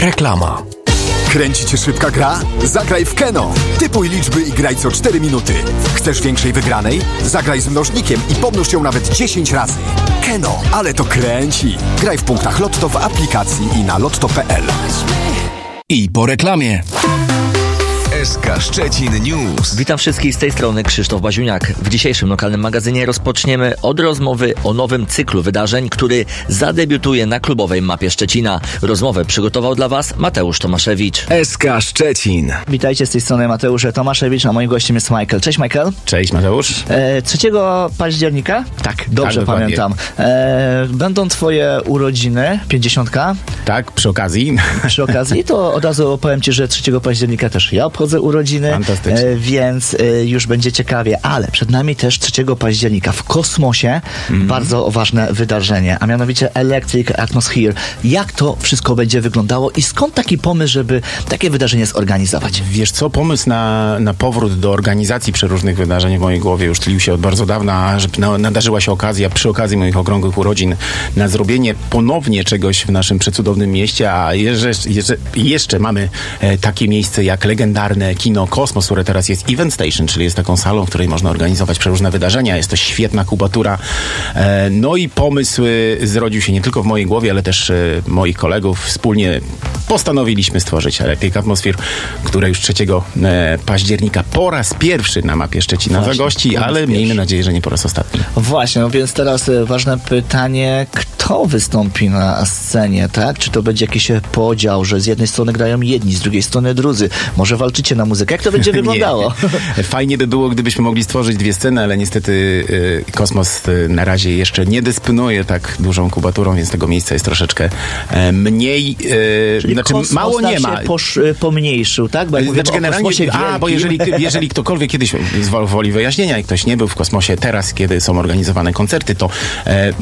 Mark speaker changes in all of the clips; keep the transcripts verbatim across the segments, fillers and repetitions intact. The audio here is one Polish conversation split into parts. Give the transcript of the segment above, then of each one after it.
Speaker 1: Reklama.
Speaker 2: Kręci cię szybka gra? Zagraj w Keno. Typuj liczby i graj co cztery minuty. Chcesz większej wygranej? Zagraj z mnożnikiem i pomnóż ją nawet dziesięć razy. Keno, ale to kręci. Graj w punktach Lotto w aplikacji i na lotto kropka p l.
Speaker 1: I po reklamie. S K Szczecin News.
Speaker 3: Witam wszystkich, z tej strony Krzysztof Baziuniak. W dzisiejszym lokalnym magazynie rozpoczniemy od rozmowy o nowym cyklu wydarzeń, który zadebiutuje na klubowej mapie Szczecina. Rozmowę przygotował dla Was Mateusz Tomaszewicz.
Speaker 1: S K Szczecin.
Speaker 4: Witajcie, z tej strony Mateusz Tomaszewicz, a moim gościem jest Michael. Cześć Michael.
Speaker 5: Cześć Mateusz.
Speaker 4: E, trzeciego października? Tak, dobrze
Speaker 5: tak,
Speaker 4: pamiętam. E, będą twoje urodziny, pięćdziesiątka.
Speaker 5: Tak, przy okazji.
Speaker 4: Przy okazji, to od razu powiem Ci, że trzeciego października też ja obchodzę urodziny,
Speaker 5: Fantastycznie.
Speaker 4: E, więc e, już będzie ciekawie, ale przed nami też trzeciego października w kosmosie mm. bardzo ważne wydarzenie, a mianowicie Electric Atmosphere. Jak to wszystko będzie wyglądało i skąd taki pomysł, żeby takie wydarzenie zorganizować?
Speaker 5: Wiesz co, pomysł na, na powrót do organizacji przeróżnych wydarzeń w mojej głowie już tlił się od bardzo dawna, że na, nadarzyła się okazja przy okazji moich okrągłych urodzin na zrobienie ponownie czegoś w naszym przecudownym mieście, a jeszcze, jeszcze, jeszcze mamy e, takie miejsce jak legendarne kino Kosmos, które teraz jest Event Station, czyli jest taką salą, w której można organizować przeróżne wydarzenia. Jest to świetna kubatura. E, no i pomysł zrodził się nie tylko w mojej głowie, ale też e, moich kolegów. Wspólnie postanowiliśmy stworzyć Electric Atmosphere, które już trzeciego e, października po raz pierwszy na mapie Szczecina
Speaker 4: Właśnie,
Speaker 5: zagości, ale
Speaker 4: pierwszy.
Speaker 5: miejmy nadzieję, że nie po raz ostatni.
Speaker 4: Właśnie, no więc teraz e, ważne pytanie, kto wystąpi na scenie, tak? Czy to będzie jakiś podział, że z jednej strony grają jedni, z drugiej strony drudzy? Może walczycie na muzykę? Jak to będzie wyglądało?
Speaker 5: Fajnie by było, gdybyśmy mogli stworzyć dwie sceny, ale niestety y, Kosmos y, na razie jeszcze nie dysponuje tak dużą kubaturą, więc tego miejsca jest troszeczkę y, mniej. Y,
Speaker 4: Czyli
Speaker 5: znaczy
Speaker 4: Kosmos
Speaker 5: mało nie
Speaker 4: się
Speaker 5: ma.
Speaker 4: Posz, pomniejszył, tak? Bo jak
Speaker 5: Znaczy,
Speaker 4: mówimy
Speaker 5: generalnie,
Speaker 4: o kosmosie
Speaker 5: a, bo
Speaker 4: wielkim.
Speaker 5: jeżeli, jeżeli ktokolwiek kiedyś z woli wyjaśnienia i ktoś nie był w kosmosie, teraz, kiedy są organizowane koncerty, to e,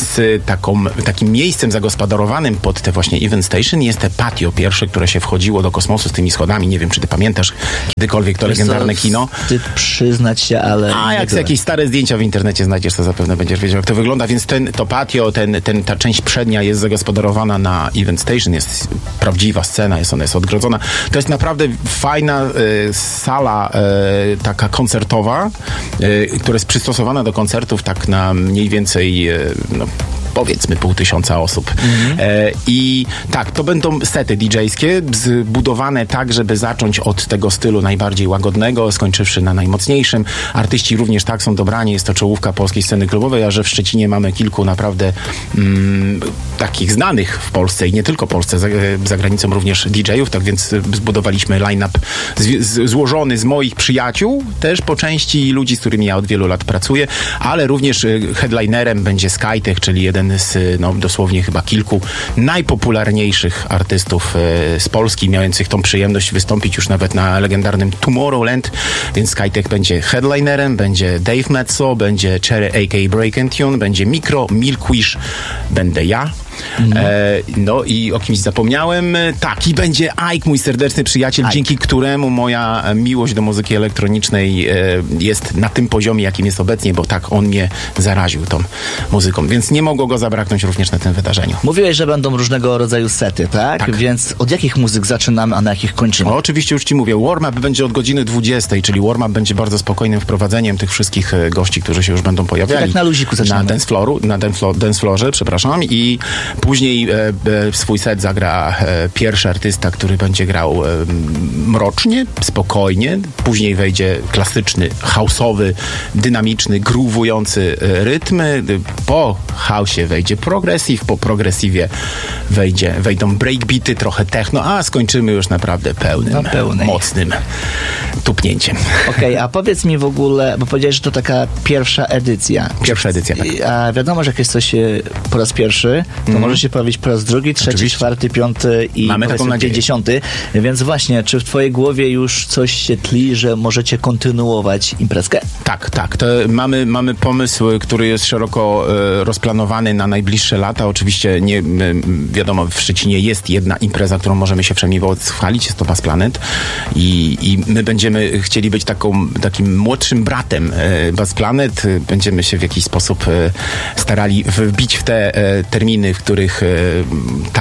Speaker 5: z taką, takim miejscem zagospodarowanym pod te właśnie Event Station jest te patio pierwsze, które się wchodziło do kosmosu z tymi schodami. Nie wiem, czy ty pamiętasz kiedykolwiek to legendarne kino.
Speaker 4: Ty przyznać się, ale...
Speaker 5: A jak jakieś stare zdjęcia w internecie znajdziesz, to zapewne będziesz wiedział, jak to wygląda, więc ten, to patio, ten, ten, ta część przednia jest zagospodarowana na Event Station, jest prawdziwa scena, jest ona jest odgrodzona. To jest naprawdę fajna y, sala y, taka koncertowa, y, która jest przystosowana do koncertów tak na mniej więcej y, no, powiedzmy pół tysiąca osób. Mhm. E, I tak, to będą sety didżejskie zbudowane tak, żeby zacząć od tego stylu najbardziej łagodnego, skończywszy na najmocniejszym. Artyści również tak są dobrani, jest to czołówka polskiej sceny klubowej, a że w Szczecinie mamy kilku naprawdę mm, takich znanych w Polsce i nie tylko w Polsce, za, za granicą również didżejów, tak więc zbudowaliśmy line-up z, z, złożony z moich przyjaciół, też po części ludzi, z którymi ja od wielu lat pracuję, ale również headlinerem będzie Skytech, czyli jeden z no, dosłownie chyba kilku najpopularniejszych artystów e, z Polski, mających tą przyjemność wystąpić już nawet na legendarnym Tomorrowland, więc Skytech będzie headlinerem, będzie Dave Metso, będzie Cherry a k a. Break and Tune, będzie Mikro, Milkwish, będę ja. Mm. E, no i o kimś zapomniałem. Tak, i będzie Ike, mój serdeczny przyjaciel, Ike. Dzięki któremu moja miłość do muzyki elektronicznej e, jest na tym poziomie, jakim jest obecnie, bo tak on mnie zaraził tą muzyką, więc nie mogło go zabraknąć również na tym wydarzeniu.
Speaker 4: Mówiłeś, że będą różnego rodzaju sety, tak?
Speaker 5: Tak.
Speaker 4: Więc od jakich muzyk zaczynamy, a na jakich kończymy?
Speaker 5: O, oczywiście już ci mówię. Warm-up będzie od godziny dwudziestej, czyli warm-up będzie bardzo spokojnym wprowadzeniem tych wszystkich e, gości, którzy się już będą pojawiali.
Speaker 4: Tak na luziku zaczynamy.
Speaker 5: Na dance floor, na dance, floor, dance floorze, przepraszam, i później e, e, swój set zagra e, pierwszy artysta, który będzie grał e, mrocznie, spokojnie. Później wejdzie klasyczny, house'owy, dynamiczny, groovujący e, rytm. Po house'ie wejdzie progressive, po progressive wejdzie, wejdą breakbeaty, trochę techno, a skończymy już naprawdę pełnym,
Speaker 4: Na
Speaker 5: mocnym tupnięciem.
Speaker 4: Okej, okay, a powiedz mi w ogóle, bo powiedziałeś, że to taka pierwsza edycja.
Speaker 5: Pierwsza edycja, tak.
Speaker 4: A wiadomo, że jak jest coś po raz pierwszy, to mm. może się pojawić po raz drugi, trzeci,
Speaker 5: Oczywiście.
Speaker 4: czwarty, piąty i
Speaker 5: mamy taką nadzieję.
Speaker 4: dziesiąty. Więc właśnie, czy w twojej głowie już coś się tli, że możecie kontynuować imprezkę?
Speaker 5: Tak, tak. To mamy, mamy pomysł, który jest szeroko e, rozplanowany na najbliższe lata. Oczywiście nie, wiadomo, w Szczecinie jest jedna impreza, którą możemy się przynajmniej chwalić, jest to Bass Planet i, i my będziemy chcieli być taką, takim młodszym bratem e, Bass Planet. Będziemy się w jakiś sposób e, starali wbić w te e, terminy, w których e, tamta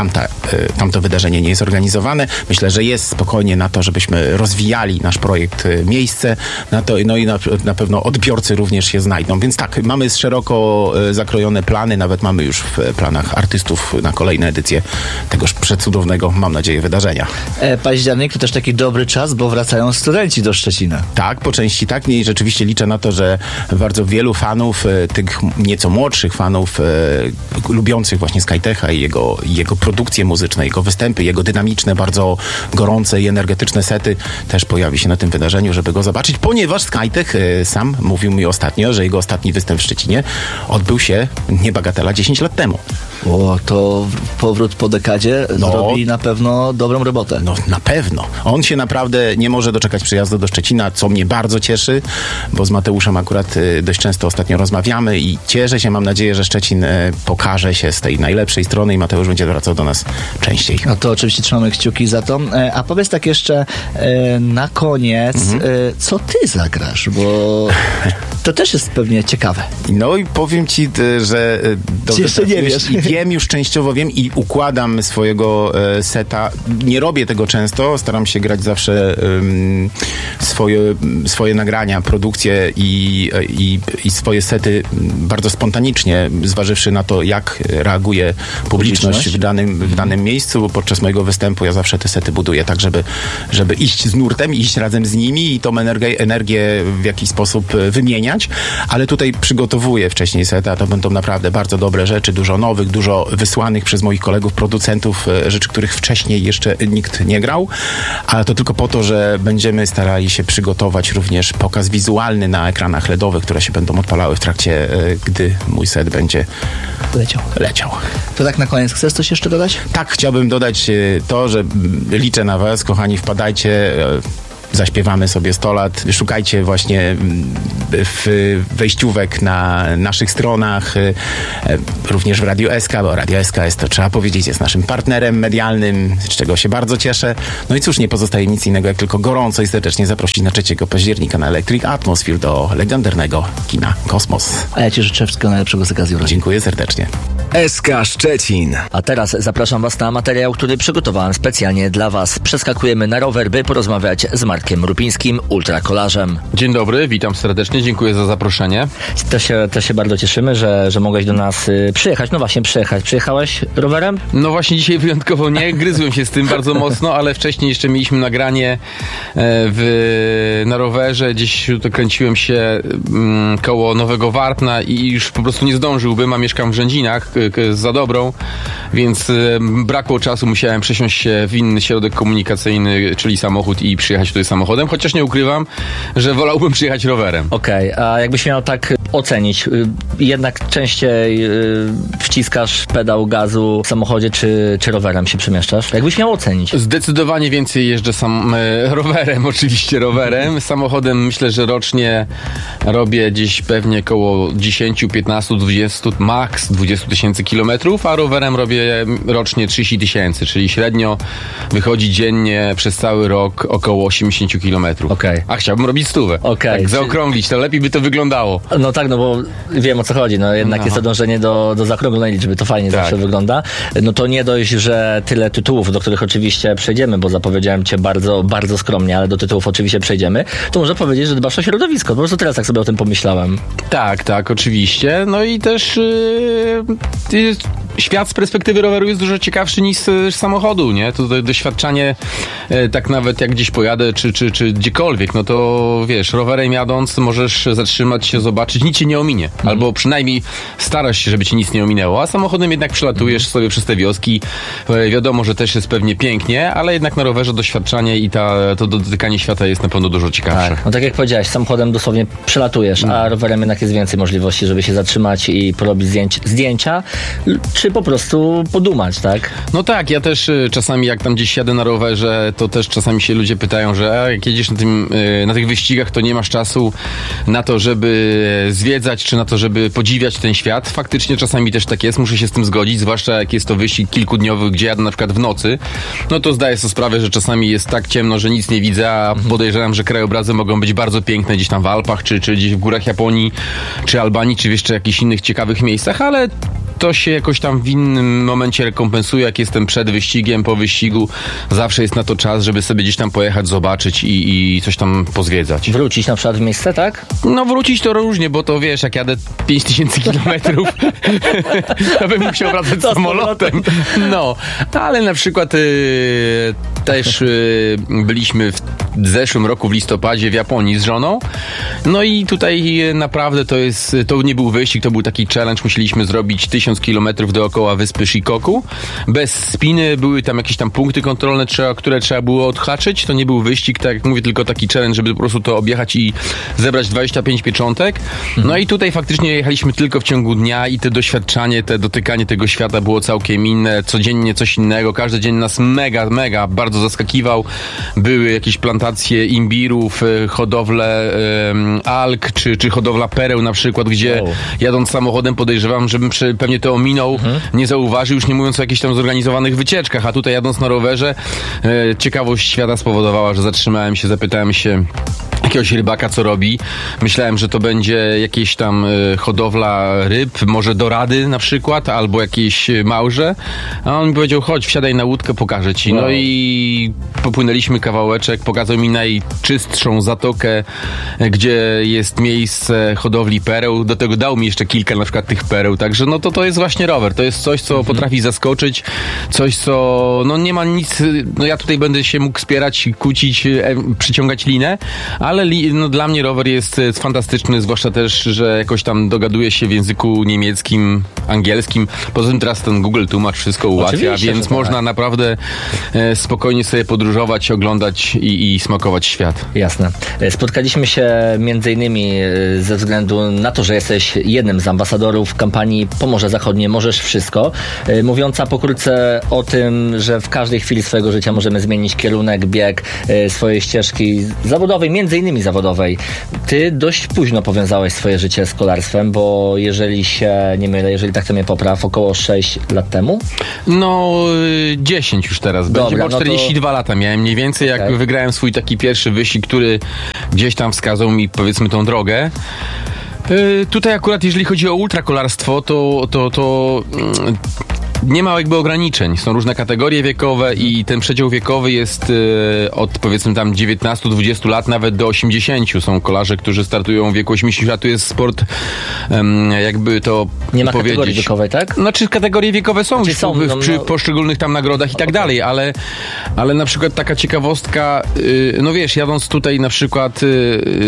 Speaker 5: tamto wydarzenie nie jest organizowane. Myślę, że jest spokojnie na to, żebyśmy rozwijali nasz projekt miejsce na to, no i na, na pewno odbiorcy również się znajdą. Więc tak, mamy szeroko zakrojone plany, nawet mamy już w planach artystów na kolejne edycje tegoż przecudownego, mam nadzieję, wydarzenia.
Speaker 4: E, październik to też taki dobry czas, bo wracają studenci do Szczecina.
Speaker 5: Tak, po części tak. I rzeczywiście liczę na to, że bardzo wielu fanów, tych nieco młodszych fanów, e, lubiących właśnie Skytecha i jego, jego produkcje muzyczne, jego występy, jego dynamiczne, bardzo gorące i energetyczne sety też pojawi się na tym wydarzeniu, żeby go zobaczyć, ponieważ Skytech e, sam mówił mi ostatnio, że jego ostatni występ w Szczecinie odbył się, nie bagatela, dziesięć lat temu.
Speaker 4: O, to powrót po dekadzie
Speaker 5: no,
Speaker 4: zrobi na pewno dobrą robotę.
Speaker 5: No na pewno. On się naprawdę nie może doczekać przyjazdu do Szczecina, co mnie bardzo cieszy, bo z Mateuszem akurat y, dość często ostatnio rozmawiamy i cieszę się, mam nadzieję, że Szczecin y, pokaże się z tej najlepszej strony i Mateusz będzie wracał do nas częściej.
Speaker 4: No to oczywiście trzymamy kciuki za to. E, a powiedz tak jeszcze e, na koniec, mhm. e, co ty zagrasz, bo to też jest pewnie ciekawe.
Speaker 5: No i powiem ci, y, że y, dobrze
Speaker 4: jeszcze nie wiesz.
Speaker 5: I wiem, już częściowo wiem i układam swojego e, seta. Nie robię tego często, staram się grać zawsze um, swoje, swoje nagrania, produkcje i, i, i swoje sety bardzo spontanicznie, zważywszy na to, jak reaguje publiczność, publiczność? W, danym, w danym miejscu, bo podczas mojego występu ja zawsze te sety buduję tak, żeby, żeby iść z nurtem, iść razem z nimi i tą energię, energię w jakiś sposób wymieniać, ale tutaj przygotowuję wcześniej seta, to będą naprawdę bardzo dobre rzeczy, dużo nowych, dużo wysłanych przez moich kolegów, producentów, rzeczy, których wcześniej jeszcze nikt nie grał, ale to tylko po to, że będziemy starali się przygotować również pokaz wizualny na ekranach L E D owych, które się będą odpalały w trakcie, gdy mój set będzie
Speaker 4: leciał.
Speaker 5: leciał.
Speaker 4: To tak na koniec, chcesz coś jeszcze dodać?
Speaker 5: Tak, chciałbym dodać to, że liczę na was, kochani, wpadajcie, zaśpiewamy sobie sto lat. Szukajcie właśnie w wejściówek na naszych stronach, również w Radio S K, bo Radio S K jest, to trzeba powiedzieć, jest naszym partnerem medialnym, z czego się bardzo cieszę. No i cóż, nie pozostaje nic innego, jak tylko gorąco i serdecznie zaprosić na trzeciego października na Electric Atmosphere do legendarnego kina Kosmos.
Speaker 4: A ja ci życzę wszystkiego najlepszego z okazji urodzin.
Speaker 5: Dziękuję serdecznie.
Speaker 1: S K Szczecin.
Speaker 3: A teraz zapraszam was na materiał, który przygotowałem specjalnie dla was. Przeskakujemy na rower, by porozmawiać z Markiem Rupińskim, ultrakolarzem.
Speaker 6: Dzień dobry, witam serdecznie, dziękuję za zaproszenie.
Speaker 3: To się, to się bardzo cieszymy, że, że mogłeś do nas y, przyjechać. No właśnie, przyjechać. Przyjechałeś rowerem?
Speaker 6: No właśnie dzisiaj wyjątkowo nie, gryzłem się z tym bardzo mocno, ale wcześniej jeszcze mieliśmy nagranie e, w, na rowerze, gdzieś to kręciłem się mm, koło Nowego Wartna i już po prostu nie zdążyłbym, a mieszkam w Rzędzinach k, k, za Dobrą, więc e, brakło czasu, musiałem przesiąść się w inny środek komunikacyjny, czyli samochód i przyjechać tutaj samochodem, chociaż nie ukrywam, że wolałbym przyjechać rowerem.
Speaker 3: Okej, okay, a jakbyś miał tak ocenić, jednak częściej wciskasz pedał gazu w samochodzie, czy, czy rowerem się przemieszczasz? Jakbyś miał ocenić?
Speaker 6: Zdecydowanie więcej jeżdżę sam e, rowerem, oczywiście rowerem. Samochodem myślę, że rocznie robię gdzieś pewnie koło dziesięć, piętnaście, dwadzieścia, max dwadzieścia tysięcy kilometrów, a rowerem robię rocznie trzydzieści tysięcy, czyli średnio wychodzi dziennie przez cały rok około osiemdziesiąt kilometrów.
Speaker 3: Okay.
Speaker 6: A chciałbym robić stówę.
Speaker 3: Okay.
Speaker 6: Tak zaokrąglić, to lepiej by to wyglądało.
Speaker 3: No tak, no bo wiem, o co chodzi. No jednak Aha. jest to dążenie do, do zaokrąglonej liczby. To fajnie tak. zawsze wygląda. No to nie dość, że tyle tytułów, do których oczywiście przejdziemy, bo zapowiedziałem cię bardzo, bardzo skromnie, ale do tytułów oczywiście przejdziemy, to można powiedzieć, że dbasz o środowisko. Po prostu teraz tak sobie o tym pomyślałem.
Speaker 6: Tak, tak, oczywiście. No i też yy, yy, świat z perspektywy roweru jest dużo ciekawszy niż z samochodu, nie? To do, doświadczanie yy, tak nawet jak gdzieś pojadę, czy, czy, czy gdziekolwiek, no to wiesz, rowerem jadąc możesz zatrzymać się, zobaczyć, nic cię nie ominie. Mhm. Albo przynajmniej starasz się, żeby ci nic nie ominęło, a samochodem jednak przelatujesz mhm. sobie przez te wioski. Wiadomo, że też jest pewnie pięknie, ale jednak na rowerze doświadczanie i ta, to dotykanie świata jest na pewno dużo ciekawsze.
Speaker 3: Tak. No tak jak powiedziałeś, samochodem dosłownie przelatujesz, mhm. a rowerem jednak jest więcej możliwości, żeby się zatrzymać i porobić zdjęć, zdjęcia, czy po prostu podumać, tak?
Speaker 6: No tak, ja też czasami jak tam gdzieś jadę na rowerze, to też czasami się ludzie pytają, że a, jak jedziesz na, tym, na tych wyścigach, to nie masz czasu na to, żeby zwiedzać, czy na to, żeby podziwiać ten świat. Faktycznie czasami też tak jest, muszę się z tym zgodzić, zwłaszcza jak jest to wyścig kilkudniowy, gdzie jadę na przykład w nocy, no to zdaję sobie sprawę, że czasami jest tak ciemno, że nic nie widzę, a podejrzewam, że krajobrazy mogą być bardzo piękne gdzieś tam w Alpach, czy, czy gdzieś w górach Japonii, czy Albanii, czy w jeszcze jakichś innych ciekawych miejscach, ale to się jakoś tam w innym momencie rekompensuje, jak jestem przed wyścigiem, po wyścigu. Zawsze jest na to czas, żeby sobie gdzieś tam pojechać, zobaczyć i, i coś tam pozwiedzać.
Speaker 3: Wrócić na przykład w miejsce, tak?
Speaker 6: No wrócić to różnie, bo to wiesz, jak jadę pięć tysięcy kilometrów, to bym musiał wracać samolotem. No, ale na przykład y, też y, byliśmy w zeszłym roku w listopadzie w Japonii z żoną. No i tutaj naprawdę to jest, to nie był wyścig, to był taki challenge. Musieliśmy zrobić tysiąc kilometrów dookoła wyspy Shikoku. Bez spiny, były tam jakieś tam punkty kontrolne, trzeba, które trzeba było odhaczyć. To nie był wyścig, tak jak mówię, tylko taki challenge, żeby po prostu to objechać i zebrać dwadzieścia pięć pieczątek. No i tutaj faktycznie jechaliśmy tylko w ciągu dnia i te doświadczanie, te dotykanie tego świata było całkiem inne. Codziennie coś innego. Każdy dzień nas mega, mega bardzo zaskakiwał. Były jakieś plantacje imbirów, hodowle um, alg, czy, czy hodowla pereł na przykład, gdzie wow. jadąc samochodem podejrzewam, żebym przy, pewnie to ominął, mhm. nie zauważył, już nie mówiąc o jakichś tam zorganizowanych wycieczkach, a tutaj jadąc na rowerze e, ciekawość świata spowodowała, że zatrzymałem się, zapytałem się jakiegoś rybaka, co robi. Myślałem, że to będzie jakieś tam y, hodowla ryb, może dorady na przykład, albo jakieś małże. A on mi powiedział, chodź, wsiadaj na łódkę, pokażę ci. Wow. No i popłynęliśmy kawałeczek, pokazał mi najczystszą zatokę, gdzie jest miejsce hodowli pereł. Do tego dał mi jeszcze kilka na przykład tych pereł. Także no to to jest właśnie rower. To jest coś, co mhm. potrafi zaskoczyć. Coś, co no nie ma nic, no ja tutaj będę się mógł wspierać, kłócić, e, przyciągać linę, ale li, no, dla mnie rower jest, jest fantastyczny, zwłaszcza też, że jakoś tam dogaduje się w języku niemieckim, angielskim. Poza tym teraz ten Google tłumacz wszystko ułatwia, oczywiście, więc można tak. naprawdę e, spokojnie sobie podróżować, oglądać i, i smakować świat.
Speaker 3: Jasne. Spotkaliśmy się między innymi ze względu na to, że jesteś jednym z ambasadorów kampanii Pomorze Zachodnie Możesz Wszystko, mówiąca pokrótce o tym, że w każdej chwili swojego życia możemy zmienić kierunek, bieg swojej ścieżki zawodowej, między innymi zawodowej. Ty dość późno powiązałeś swoje życie z kolarstwem, bo jeżeli się nie mylę, jeżeli tak to mnie popraw, około sześć lat temu?
Speaker 6: No, dziesięć już teraz będzie,
Speaker 3: Dobra,
Speaker 6: bo czterdzieści dwa no to... lata miałem mniej więcej, jak okay. wygrałem swój taki pierwszy wyścig, który gdzieś tam wskazał mi, powiedzmy, tą drogę. Yy, tutaj akurat, jeżeli chodzi o ultrakolarstwo, to, to, to yy, nie ma jakby ograniczeń. Są różne kategorie wiekowe i ten przedział wiekowy jest yy, od, powiedzmy, tam dziewiętnastu do dwudziestu lat, nawet do osiemdziesięciu. Są kolarze, którzy startują w wieku osiemdziesięciu lat. To jest sport, yy, jakby to
Speaker 3: nie ma
Speaker 6: powiedzieć.
Speaker 3: kategorii wiekowej, tak?
Speaker 6: Znaczy kategorie wiekowe są, znaczy, są w, no, przy no... poszczególnych tam nagrodach i tak okay. dalej, ale, ale na przykład taka ciekawostka, yy, no wiesz, jadąc tutaj na przykład yy,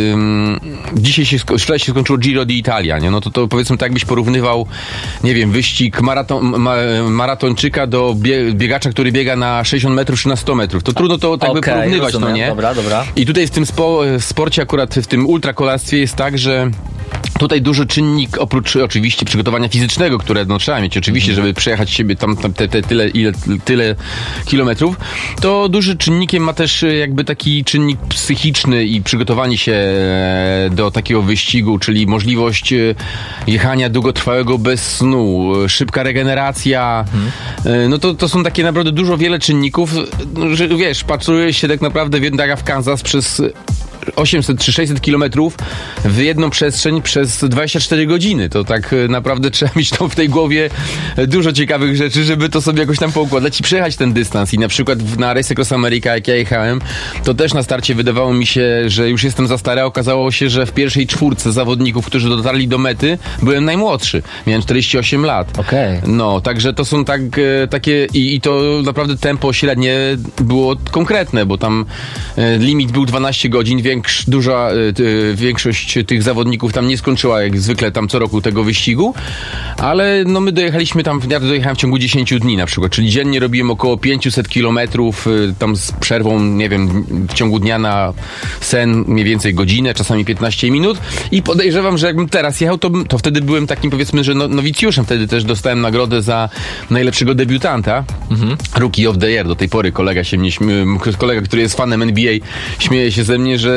Speaker 6: yy, dzisiaj się, wczoraj się skończyło Giro d'Italia, nie? No to, to powiedzmy tak, jakbyś porównywał, nie wiem, wyścig maraton, ma, maratończyka do biegacza, który biega na sześćdziesiąt metrów czy na sto metrów. To trudno to tak okay, by porównywać, rozumiem. No nie?
Speaker 3: Dobra, dobra.
Speaker 6: I tutaj w tym spo, sporcie akurat, w tym ultrakolarstwie jest tak, że tutaj duży czynnik, oprócz oczywiście przygotowania fizycznego, które no, trzeba mieć oczywiście, żeby przejechać siebie tam, tam te, te, tyle, ile, tyle kilometrów, to dużym czynnikiem ma też jakby taki czynnik psychiczny i przygotowanie się do takiego wyścigu, czyli możliwość jechania długotrwałego bez snu, szybka regeneracja. Hmm. No to, to są takie naprawdę dużo, wiele czynników, że wiesz, patrujesz się tak naprawdę w w Kansas przez osiemset czy sześćset kilometrów w jedną przestrzeń przez dwadzieścia cztery godziny. To tak naprawdę trzeba mieć tam w tej głowie dużo ciekawych rzeczy, żeby to sobie jakoś tam poukładać i przejechać ten dystans. I na przykład na Race Across America, jak ja jechałem, to też na starcie wydawało mi się, że już jestem za stary, a okazało się, że w pierwszej czwórce zawodników, którzy dotarli do mety, byłem najmłodszy. Miałem czterdzieści osiem lat.
Speaker 3: Okay.
Speaker 6: No, także to są tak, takie i, i to naprawdę tempo średnie było konkretne, bo tam limit był dwanaście godzin, Większ, duża y, większość tych zawodników tam nie skończyła jak zwykle tam co roku tego wyścigu, ale no my dojechaliśmy tam, ja dojechałem w ciągu dziesięciu dni na przykład, czyli dziennie robiłem około pięćset kilometrów, y, tam z przerwą, nie wiem, w ciągu dnia na sen mniej więcej godzinę, czasami piętnaście minut i podejrzewam, że jakbym teraz jechał, to, to wtedy byłem takim, powiedzmy, że no, nowicjuszem, wtedy też dostałem nagrodę za najlepszego debiutanta, mhm. Rookie of the Year. Do tej pory kolega się mnie, kolega, który jest fanem N B A, śmieje się ze mnie, że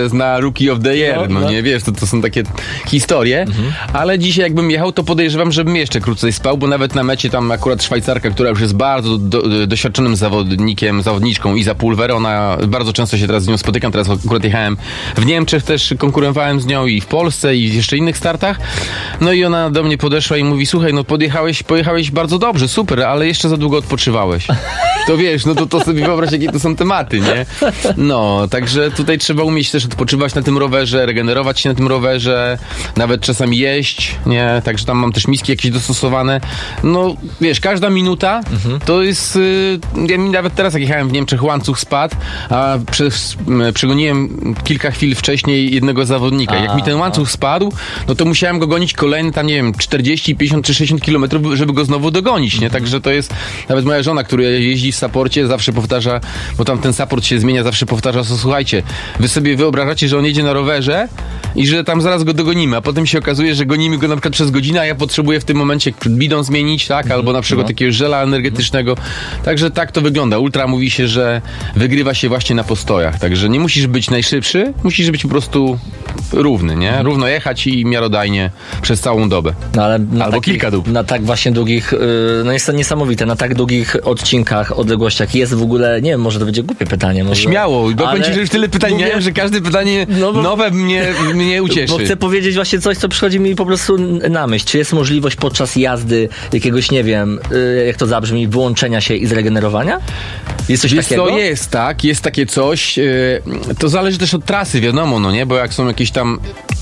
Speaker 6: na Rookie of the Year, no, no nie, wiesz, to, to są takie historie, mhm. ale dzisiaj jakbym jechał, to podejrzewam, żebym jeszcze krócej spał, bo nawet na mecie tam akurat Szwajcarka, która już jest bardzo do, doświadczonym zawodnikiem, zawodniczką Iza Pulver, ona bardzo często się teraz z nią spotykam, teraz akurat jechałem w Niemczech, też konkurowałem z nią i w Polsce i w jeszcze innych startach, no i ona do mnie podeszła i mówi, słuchaj, no podjechałeś, pojechałeś bardzo dobrze, super, ale jeszcze za długo odpoczywałeś. To wiesz, no to, to sobie wyobraź, jakie to są tematy, nie? No, także tutaj trzeba umieć też odpoczywać na tym rowerze, regenerować się na tym rowerze, nawet czasami jeść, nie? Także tam mam też miski jakieś dostosowane. No, wiesz, każda minuta mhm. to jest... Y, ja mi nawet teraz, jak jechałem w Niemczech, łańcuch spadł, a przez, y, przegoniłem kilka chwil wcześniej jednego zawodnika. A, jak mi ten łańcuch a. spadł, no to musiałem go gonić kolejne tam, nie wiem, czterdzieści, pięćdziesiąt czy sześćdziesiąt kilometrów, żeby go znowu dogonić, nie? Także to jest... Nawet moja żona, która jeździ w saporcie, zawsze powtarza, bo tam ten saport się zmienia, zawsze powtarza, so, słuchajcie, wy sobie wyobrażacie, że on jedzie na rowerze i że tam zaraz go dogonimy, a potem się okazuje, że gonimy go na przykład przez godzinę, a ja potrzebuję w tym momencie bidon zmienić, tak, mm-hmm. albo na przykład no. jakiegoś żela energetycznego. Mm-hmm. Także tak to wygląda. Ultra mówi się, że wygrywa się właśnie na postojach, także nie musisz być najszybszy, musisz być po prostu równy, nie? Mm-hmm. Równo jechać i miarodajnie przez całą dobę.
Speaker 3: No, ale na
Speaker 6: albo
Speaker 3: takich,
Speaker 6: kilka dób.
Speaker 3: Na tak właśnie długich, no jest to niesamowite, na tak długich odcinkach, odległościach jest w ogóle, nie wiem, może to będzie głupie pytanie. Może,
Speaker 6: Śmiało, bo powiem ci, że już tyle pytań mówię, miałem, że każde pytanie no bo, nowe mnie, mnie ucieszy.
Speaker 3: Bo chcę powiedzieć właśnie coś, co przychodzi mi po prostu na myśl. Czy jest możliwość podczas jazdy jakiegoś, nie wiem, jak to zabrzmi, wyłączenia się i zregenerowania? Jest coś
Speaker 6: Wiesz
Speaker 3: takiego?
Speaker 6: Co, jest, tak, jest takie coś. To zależy też od trasy, wiadomo, no nie, bo jak są jakieś tam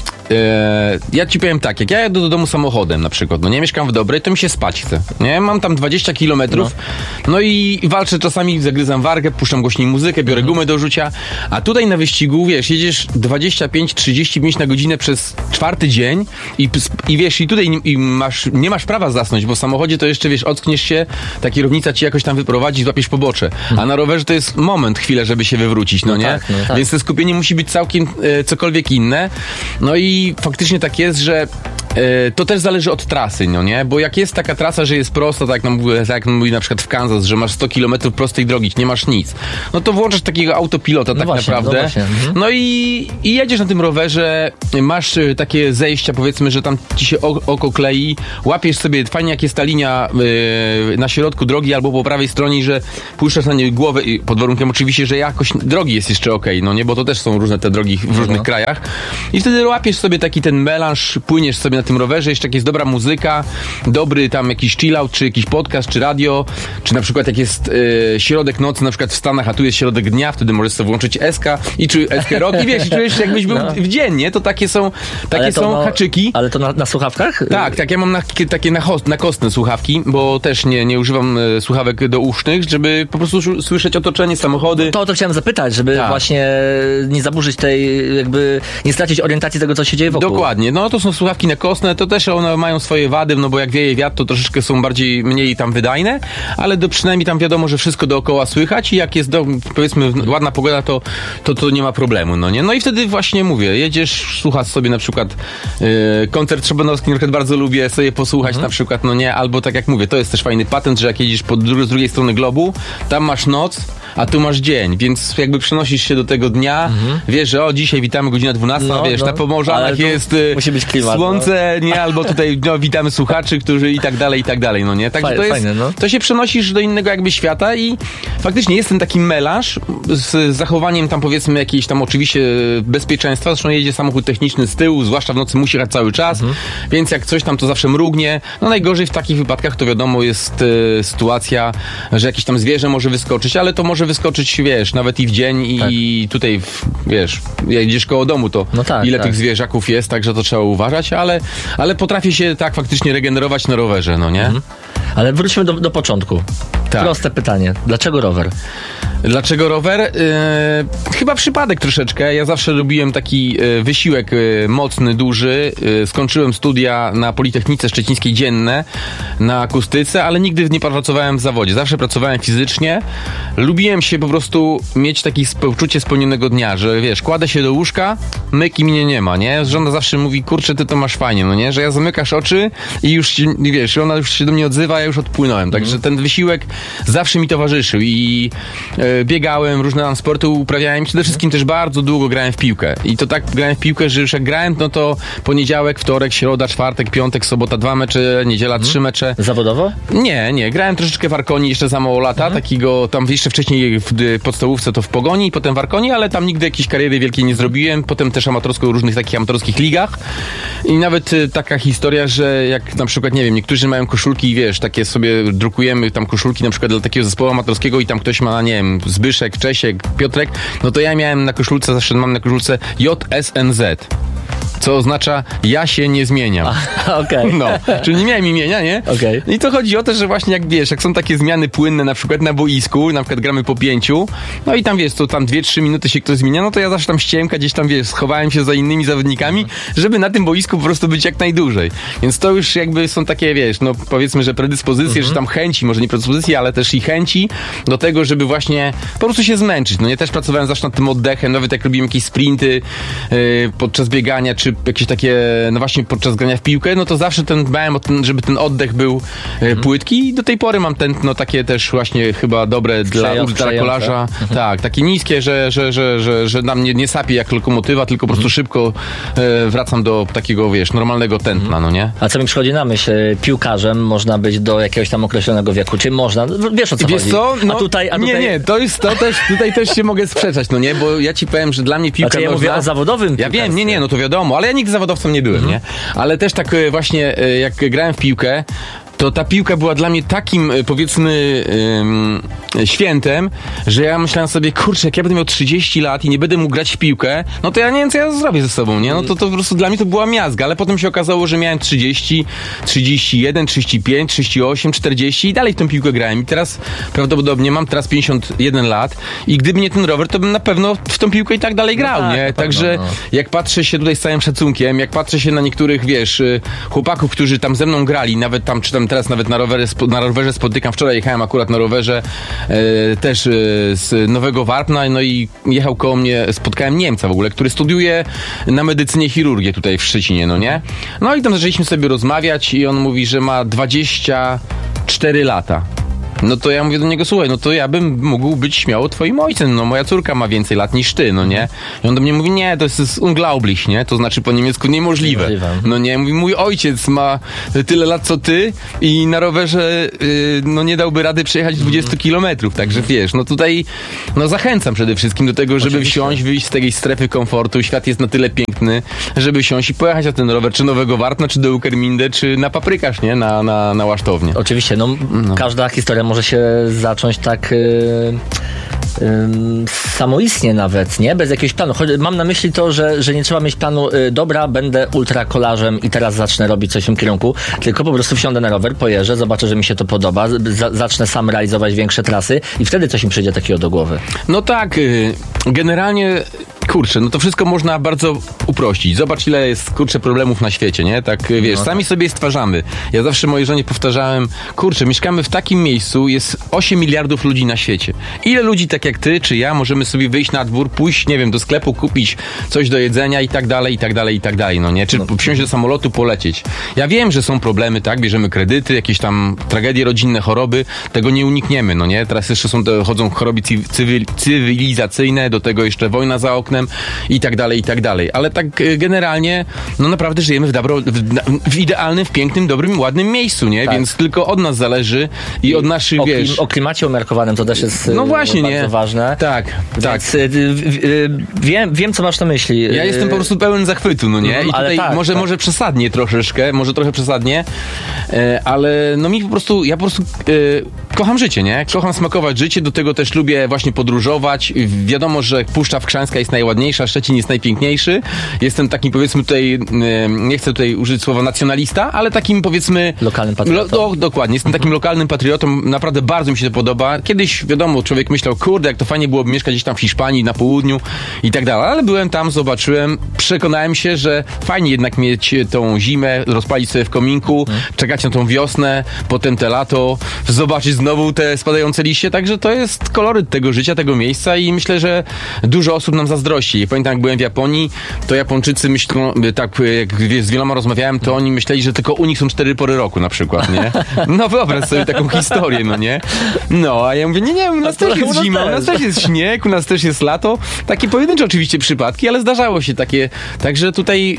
Speaker 6: ja ci powiem tak, jak ja jadę do domu samochodem na przykład, no nie mieszkam w Dobrej, to mi się spać chce, nie? Mam tam dwadzieścia kilometrów, no. no i walczę czasami, zagryzam wargę, puszczam głośniej muzykę, biorę gumę do rzucia, a tutaj na wyścigu, wiesz, jedziesz dwadzieścia pięć trzydzieści pięć na godzinę przez czwarty dzień i, i wiesz, i tutaj i masz, nie masz prawa zasnąć, bo w samochodzie to jeszcze, wiesz, ockniesz się, ta kierownica ci jakoś tam wyprowadzi, złapiesz pobocze, a na rowerze to jest moment, chwilę, żeby się wywrócić, no, no nie? Tak, no tak. Więc to skupienie musi być całkiem e, cokolwiek inne, no i I faktycznie tak jest, że e, to też zależy od trasy, no nie? Bo jak jest taka trasa, że jest prosta, tak jak nam mówi, tak jak mówi na przykład w Kansas, że masz sto kilometrów prostej drogi, nie masz nic, no to włączasz takiego autopilota no tak właśnie, naprawdę. No, właśnie, mhm. no i, i jedziesz na tym rowerze, masz takie zejścia, powiedzmy, że tam ci się oko klei, łapiesz sobie, fajnie jak jest ta linia e, na środku drogi albo po prawej stronie, że puszczasz na niej głowę, pod warunkiem oczywiście, że jakość drogi jest jeszcze okej, okay, no nie? Bo to też są różne te drogi w różnych no. krajach. I wtedy łapiesz sobie taki ten melanż, płyniesz sobie na tym rowerze, jeszcze jak jest dobra muzyka, dobry tam jakiś chillout, czy jakiś podcast, czy radio, czy na przykład jak jest e, środek nocy, na przykład w Stanach, a tu jest środek dnia, wtedy możesz sobie włączyć S K i czy S K Rock i wiesz, i czujesz się jakbyś był no. w dzień, nie? To takie są, takie są no, haczyki.
Speaker 3: Ale to na, na słuchawkach?
Speaker 6: Tak, tak, ja mam na, takie na, host, na kostne słuchawki, bo też nie, nie używam e, słuchawek dousznych, żeby po prostu słyszeć otoczenie, samochody.
Speaker 3: To o to chciałem zapytać, żeby tak. właśnie nie zaburzyć tej, jakby nie stracić orientacji tego, co się dzieje wokół.
Speaker 6: Dokładnie, no to są słuchawki nakosne, to też one mają swoje wady, no bo jak wieje wiatr, to troszeczkę są bardziej, mniej tam wydajne, ale do, przynajmniej tam wiadomo, że wszystko dookoła słychać i jak jest, do, powiedzmy, ładna pogoda, to, to to nie ma problemu, no nie? No i wtedy właśnie mówię, jedziesz, słuchasz sobie na przykład yy, koncert Szobanowski, na przykład bardzo lubię sobie posłuchać mhm. na przykład, no nie, albo tak jak mówię, to jest też fajny patent, że jak jedziesz po, z drugiej strony globu, tam masz noc, a tu masz dzień, więc jakby przenosisz się do tego dnia, mhm. wiesz, że o, dzisiaj witamy godzina dwunasta, no, wiesz, no, na Pomorzanach jest
Speaker 3: musi być klimat,
Speaker 6: słońce, no. nie, albo tutaj no, witamy słuchaczy, którzy i tak dalej, i tak dalej, no nie? Także Fajne, to jest, fajne, no. to się przenosisz do innego jakby świata i faktycznie jest ten taki melanż z zachowaniem tam powiedzmy jakiejś tam oczywiście bezpieczeństwa, zresztą jedzie samochód techniczny z tyłu, zwłaszcza w nocy musi jechać cały czas, mhm. więc jak coś tam to zawsze mrugnie, no najgorzej w takich wypadkach to wiadomo jest e, sytuacja, że jakieś tam zwierzę może wyskoczyć, ale to może wyskoczyć, wiesz, nawet i w dzień i, tak. i tutaj, w, wiesz, jak jedziesz koło domu, to no tak, ile tak. tych zwierzaków jest, także to trzeba uważać, ale, ale potrafię się tak faktycznie regenerować na rowerze, no nie? Mhm.
Speaker 3: Ale wróćmy do, do początku. Tak. Proste pytanie. Dlaczego rower?
Speaker 6: Dlaczego rower? Yy, chyba przypadek troszeczkę. Ja zawsze robiłem taki yy, wysiłek yy, mocny, duży. Yy, skończyłem studia na Politechnice Szczecińskiej dzienne na akustyce, ale nigdy nie pracowałem w zawodzie. Zawsze pracowałem fizycznie. Lubiłem się po prostu mieć takie poczucie spełnionego dnia, że wiesz, kładę się do łóżka, myk i mnie nie ma, nie? Żona zawsze mówi, kurczę, ty to masz fajnie, no nie? Że ja zamykasz oczy i już, wiesz, ona już się do mnie odzywa, ja już odpłynąłem. Także mm. ten wysiłek zawsze mi towarzyszył i yy, e, biegałem, różne tam sporty uprawiałem, przede wszystkim też bardzo długo grałem w piłkę. I to tak grałem w piłkę, że już jak grałem, no to poniedziałek, wtorek, środa, czwartek, piątek, sobota dwa mecze, niedziela trzy mecze.
Speaker 3: Zawodowo?
Speaker 6: Nie, nie. Grałem troszeczkę w Arkonii jeszcze za mało lata, mhm. takiego tam jeszcze wcześniej w podstawówce to w Pogoni i potem w Arkonii, ale tam nigdy jakiejś kariery wielkiej nie zrobiłem. Potem też amatorsko w różnych takich amatorskich ligach. I nawet y, taka historia, że jak na przykład, nie wiem, niektórzy mają koszulki, wiesz, takie sobie drukujemy tam koszulki na przykład dla takiego zespołu amatorskiego i tam ktoś ma, nie wiem, Zbyszek, Czesiek, Piotrek, no to ja miałem na koszulce, zawsze mam na koszulce J S N Z. Co oznacza, ja się nie zmieniam.
Speaker 3: Okej. Okay.
Speaker 6: No, czyli nie miałem imienia, nie?
Speaker 3: Okay.
Speaker 6: I to chodzi o to, że właśnie jak wiesz, jak są takie zmiany płynne na przykład na boisku, na przykład gramy po pięciu, no i tam wiesz, to tam dwie trzy minuty się ktoś zmienia, no to ja zawsze tam ściemka, gdzieś tam wiesz, schowałem się za innymi zawodnikami, żeby na tym boisku po prostu być jak najdłużej. Więc to już jakby są takie, wiesz, no powiedzmy, że predyspozycje, mhm. że tam chęci, może nie predyspozycje, ale też i chęci do tego, żeby właśnie po prostu się zmęczyć. No nie, też pracowałem zawsze nad tym oddechem, nawet jak robiłem jakieś sprinty yy, podczas biegania, czy jakieś takie, no właśnie podczas grania w piłkę, no to zawsze ten dbałem o ten, żeby ten oddech był e, płytki i do tej pory mam tętno takie też właśnie chyba dobre dla ultrakolarza. Tak, takie niskie, że, że, że, że, że na mnie nie sapie jak lokomotywa, tylko po prostu szybko e, wracam do takiego, wiesz, normalnego tętna, no nie?
Speaker 3: A co mi przychodzi na myśl? Piłkarzem można być do jakiegoś tam określonego wieku, czy można? Wiesz o co
Speaker 6: Wiesz
Speaker 3: chodzi?
Speaker 6: co? No,
Speaker 3: a tutaj, a tutaj...
Speaker 6: Nie, nie, to jest to też, tutaj też się mogę sprzeczać, no nie? Bo ja ci powiem, że dla mnie piłka
Speaker 3: znaczy, ja
Speaker 6: nożna...
Speaker 3: mówię o zawodowym
Speaker 6: Ja wiem, nie, nie, no to wiadomo, ale ja nigdy zawodowcem nie byłem, mhm. nie? Ale też tak właśnie, jak grałem w piłkę, to ta piłka była dla mnie takim, powiedzmy, ym, świętem, że ja myślałem sobie, kurczę, jak ja będę miał trzydzieści lat i nie będę mógł grać w piłkę, no to ja nie wiem, co ja zrobię ze sobą, nie? No to, to po prostu dla mnie to była miazga, ale potem się okazało, że miałem trzydzieści, trzydzieści jeden, trzydzieści pięć, trzydzieści osiem, czterdzieści i dalej w tę piłkę grałem. I teraz prawdopodobnie mam teraz pięćdziesiąt jeden lat i gdyby nie ten rower, to bym na pewno w tą piłkę i tak dalej grał, no tak, nie? Także pewno, no. Jak patrzę się tutaj z całym szacunkiem, jak patrzę się na niektórych, wiesz, chłopaków, którzy tam ze mną grali, nawet tam, czy tam teraz nawet na rowerze, na rowerze spotykam. Wczoraj jechałem akurat na rowerze e, też e, z Nowego Warpna, no i jechał koło mnie, spotkałem Niemca w ogóle, który studiuje na medycynie chirurgię tutaj w Szczecinie, no nie? No i tam zaczęliśmy sobie rozmawiać i on mówi, że ma dwadzieścia cztery lata. No to ja mówię do niego, słuchaj, no to ja bym mógł być śmiało twoim ojcem, no moja córka ma więcej lat niż ty, no nie? I on do mnie mówi, nie, to jest unglaublich, nie? To znaczy po niemiecku niemożliwe. Niemożliwe. No nie, mówi, mój ojciec ma tyle lat co ty i na rowerze yy, no nie dałby rady przejechać dwadzieścia kilometrów, także wiesz, no tutaj no zachęcam przede wszystkim do tego, żeby Oczywiście. wsiąść, wyjść z tej strefy komfortu, świat jest na tyle piękny, żeby wsiąść i pojechać na ten rower, czy Nowego Wartna, czy do Ukerminde, czy na Paprykarz, nie? Na, na, na Łasztownię.
Speaker 3: Oczywiście, no, no. każda historia może się zacząć tak yy, yy, samoistnie nawet, nie? Bez jakiegoś planu. Choć mam na myśli to, że, że nie trzeba mieć planu, yy, dobra, będę ultrakolarzem i teraz zacznę robić coś w tym kierunku, tylko po prostu wsiądę na rower, pojeżdżę, zobaczę, że mi się to podoba, za, zacznę sam realizować większe trasy i wtedy coś mi przyjdzie takiego do głowy.
Speaker 6: No tak, yy, generalnie kurczę, no to wszystko można bardzo uprościć. Zobacz, ile jest, kurczę, problemów na świecie, nie? Tak, wiesz, no, sami tak. sobie stwarzamy. Ja zawsze mojej żonie powtarzałem, kurczę, mieszkamy w takim miejscu, jest osiem miliardów ludzi na świecie. Ile ludzi, tak jak ty, czy ja, możemy sobie wyjść na dwór, pójść, nie wiem, do sklepu, kupić coś do jedzenia i tak dalej, i tak dalej, i tak dalej, no nie? Czy no. wsiąść do samolotu, polecieć. Ja wiem, że są problemy, tak? Bierzemy kredyty, jakieś tam tragedie rodzinne, choroby, tego nie unikniemy, no nie? Teraz jeszcze są te, chodzą choroby cywil, cywilizacyjne, do tego jeszcze wojna za oknem i tak dalej, i tak dalej. Ale tak generalnie, no naprawdę żyjemy w, dobro, w, w idealnym, w pięknym, dobrym, ładnym miejscu, nie? Tak. Więc tylko od nas zależy i, I od naszych,
Speaker 3: o,
Speaker 6: wiesz...
Speaker 3: O klimacie umiarkowanym to też jest
Speaker 6: no właśnie,
Speaker 3: bardzo
Speaker 6: nie?
Speaker 3: ważne.
Speaker 6: Tak,
Speaker 3: Więc,
Speaker 6: tak.
Speaker 3: Y, y, y, wiem, wiem, co masz na myśli.
Speaker 6: Ja jestem po prostu pełen zachwytu, no nie? I tutaj tak, może, tak. może przesadnie troszeczkę, może trochę przesadnie, e, ale no mi po prostu, ja po prostu e, kocham życie, nie? Kocham smakować życie, do tego też lubię właśnie podróżować. Wiadomo, że Puszcza Wkrzańska jest najładniejsza, Szczecin jest najpiękniejszy. Jestem takim, powiedzmy tutaj, nie chcę tutaj użyć słowa nacjonalista, ale takim, powiedzmy...
Speaker 3: Lokalnym patriotą.
Speaker 6: Lo, do, dokładnie, jestem takim lokalnym patriotą, naprawdę bardzo mi się to podoba. Kiedyś, wiadomo, człowiek myślał, kurde, jak to fajnie byłoby mieszkać gdzieś tam w Hiszpanii, na południu i tak dalej, ale byłem tam, zobaczyłem, przekonałem się, że fajnie jednak mieć tą zimę, rozpalić sobie w kominku, hmm. czekać na tą wiosnę, potem te lato, zobaczyć znowu te spadające liście, także to jest koloryt tego życia, tego miejsca i myślę, że dużo osób nam zazdrości możliwości. I pamiętam, jak byłem w Japonii, to Japończycy myślą, tak jak z wieloma rozmawiałem, to oni myśleli, że tylko u nich są cztery pory roku na przykład, nie? No wyobraź sobie taką historię, no nie? No, a ja mówię, nie, nie, u nas też jest zima, u nas też jest śnieg, u nas też jest lato. Takie pojedyncze oczywiście przypadki, ale zdarzało się takie. Także tutaj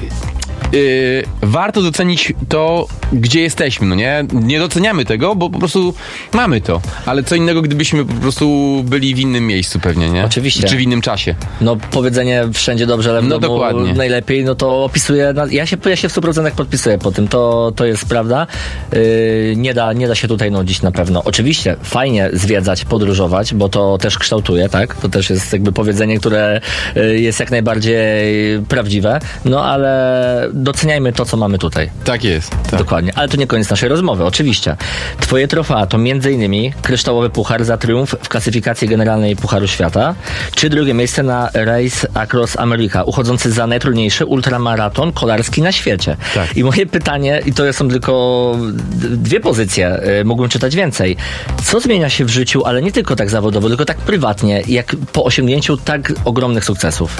Speaker 6: Yy, warto docenić to, gdzie jesteśmy, no nie? Nie doceniamy tego, bo po prostu mamy to. Ale co innego, gdybyśmy po prostu byli w innym miejscu pewnie, nie?
Speaker 3: Oczywiście.
Speaker 6: Czy w innym czasie.
Speaker 3: No powiedzenie wszędzie dobrze, ale w
Speaker 6: No
Speaker 3: domu
Speaker 6: dokładnie.
Speaker 3: najlepiej, no to opisuje, ja się, ja się w stu procentach podpisuję po tym, to, to jest prawda. Yy, nie da, nie da się tutaj nudzić na pewno. Oczywiście fajnie zwiedzać, podróżować, bo to też kształtuje, tak? To też jest jakby powiedzenie, które yy, jest jak najbardziej prawdziwe, no ale doceniajmy to, co mamy tutaj.
Speaker 6: Tak jest. Tak.
Speaker 3: Dokładnie, ale to nie koniec naszej rozmowy, oczywiście. Twoje trofea to między innymi kryształowy puchar za triumf w klasyfikacji generalnej Pucharu Świata, czy drugie miejsce na Race Across America, uchodzący za najtrudniejszy ultramaraton kolarski na świecie.
Speaker 6: Tak.
Speaker 3: I moje pytanie, i to są tylko dwie pozycje, yy, mógłbym czytać więcej. Co zmienia się w życiu, ale nie tylko tak zawodowo, tylko tak prywatnie, jak po osiągnięciu tak ogromnych sukcesów?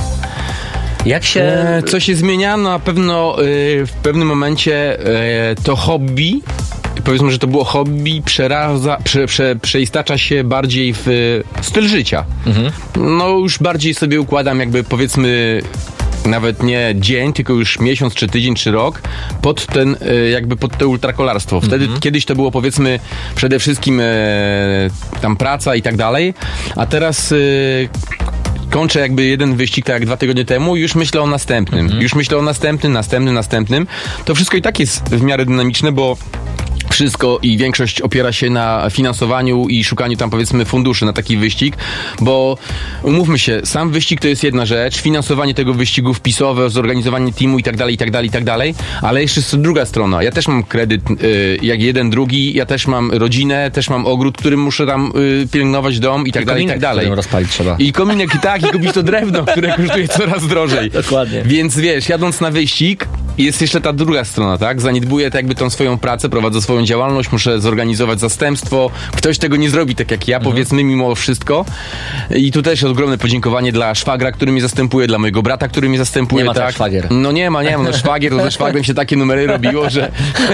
Speaker 3: Jak się...
Speaker 6: E, co się zmienia? No na pewno e, w pewnym momencie e, to hobby, powiedzmy, że to było hobby, przeraza, prze, prze, przeistacza się bardziej w e, styl życia. Mhm. No już bardziej sobie układam jakby powiedzmy nawet nie dzień, tylko już miesiąc, czy tydzień, czy rok pod ten, jakby pod to ultrakolarstwo. Wtedy mm-hmm. kiedyś to było powiedzmy przede wszystkim e, tam praca i tak dalej, a teraz e, kończę jakby jeden wyścig, tak jak dwa tygodnie temu, już myślę o następnym. Mm-hmm. Już myślę o następnym, następnym, następnym. To wszystko i tak jest w miarę dynamiczne, bo wszystko i większość opiera się na finansowaniu i szukaniu tam powiedzmy funduszy na taki wyścig, bo umówmy się, sam wyścig to jest jedna rzecz, finansowanie tego wyścigu wpisowe, zorganizowanie teamu i tak dalej, i tak dalej, i tak dalej, ale jeszcze jest druga strona. Ja też mam kredyt y, jak jeden, drugi, ja też mam rodzinę, też mam ogród, którym muszę tam y, pielęgnować dom i tak I dalej, i tak dalej.
Speaker 3: rozpalić trzeba.
Speaker 6: I kominek, tak, i kupić to drewno, które kosztuje coraz drożej.
Speaker 3: Dokładnie.
Speaker 6: Więc wiesz, jadąc na wyścig, jest jeszcze ta druga strona, tak? Zaniedbuję tak jakby tą swoją pracę, prowadzę swoją działalność, muszę zorganizować zastępstwo. Ktoś tego nie zrobi tak jak ja, mhm. powiedzmy, mimo wszystko. I tu też ogromne podziękowanie dla szwagra, który mnie zastępuje, dla mojego brata, który mnie zastępuje.
Speaker 3: Nie ma
Speaker 6: tak
Speaker 3: szwagier.
Speaker 6: No nie ma, nie ma. No szwagier, to ze szwagrem się takie numery robiło, że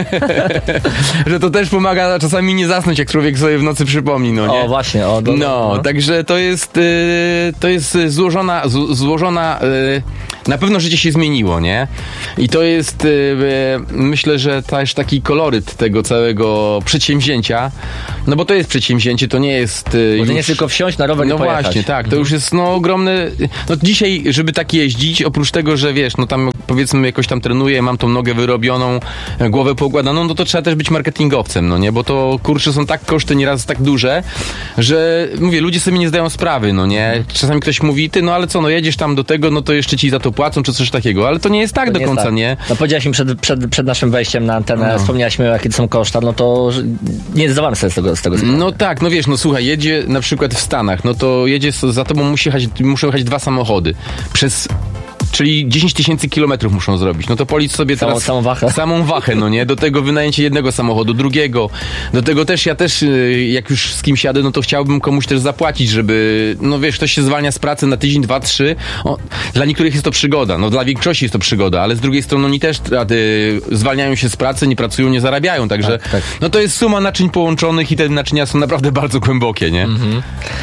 Speaker 6: że to też pomaga czasami nie zasnąć, jak człowiek sobie w nocy przypomni, no nie?
Speaker 3: O, właśnie. O, do,
Speaker 6: no,
Speaker 3: no,
Speaker 6: także to jest yy, to jest złożona, z, złożona yy, na pewno życie się zmieniło, nie? I to jest yy, myślę, że też taki koloryt tego całego przedsięwzięcia, no bo to jest przedsięwzięcie, to nie jest yy,
Speaker 3: bo to
Speaker 6: już...
Speaker 3: nie jest tylko wsiąść na rower
Speaker 6: No
Speaker 3: i pojechać.
Speaker 6: właśnie, tak, to mhm. już jest no ogromny, no dzisiaj, żeby tak jeździć, oprócz tego, że wiesz, no tam powiedzmy jakoś tam trenuję, mam tą nogę wyrobioną, głowę poukładaną, no to trzeba też być marketingowcem, no nie? Bo to kurczę są tak koszty nieraz tak duże, że mówię, ludzie sobie nie zdają sprawy, no nie? Czasami ktoś mówi, ty, no ale co, no jedziesz tam do tego, no to jeszcze ci za to płacą, czy coś takiego, ale to nie jest tak to do końca, tak. nie?
Speaker 3: No powiedziałeś mi przed, przed, przed naszym wejściem na antenę, no. wspomniałeś mi, jakie to są koszta, no to nie zdawałem sobie z tego, z tego sprawy.
Speaker 6: No tak, no wiesz, no słuchaj, jedzie na przykład w Stanach, no to jedzie za tobą musi jechać, muszą jechać dwa samochody przez... Czyli dziesięć tysięcy kilometrów muszą zrobić. No to policz sobie
Speaker 3: samą,
Speaker 6: teraz
Speaker 3: samą wachę.
Speaker 6: samą wachę, no nie? Do tego wynajęcie jednego samochodu, drugiego. Do tego też ja też, jak już z kimś jadę, no to chciałbym komuś też zapłacić, żeby, no wiesz, ktoś się zwalnia z pracy na tydzień, dwa, trzy. O, dla niektórych jest to przygoda, no dla większości jest to przygoda, ale z drugiej strony oni też y, zwalniają się z pracy, nie pracują, nie zarabiają, także
Speaker 3: tak, tak.
Speaker 6: no to jest suma naczyń połączonych i te naczynia są naprawdę bardzo głębokie, nie? Mhm.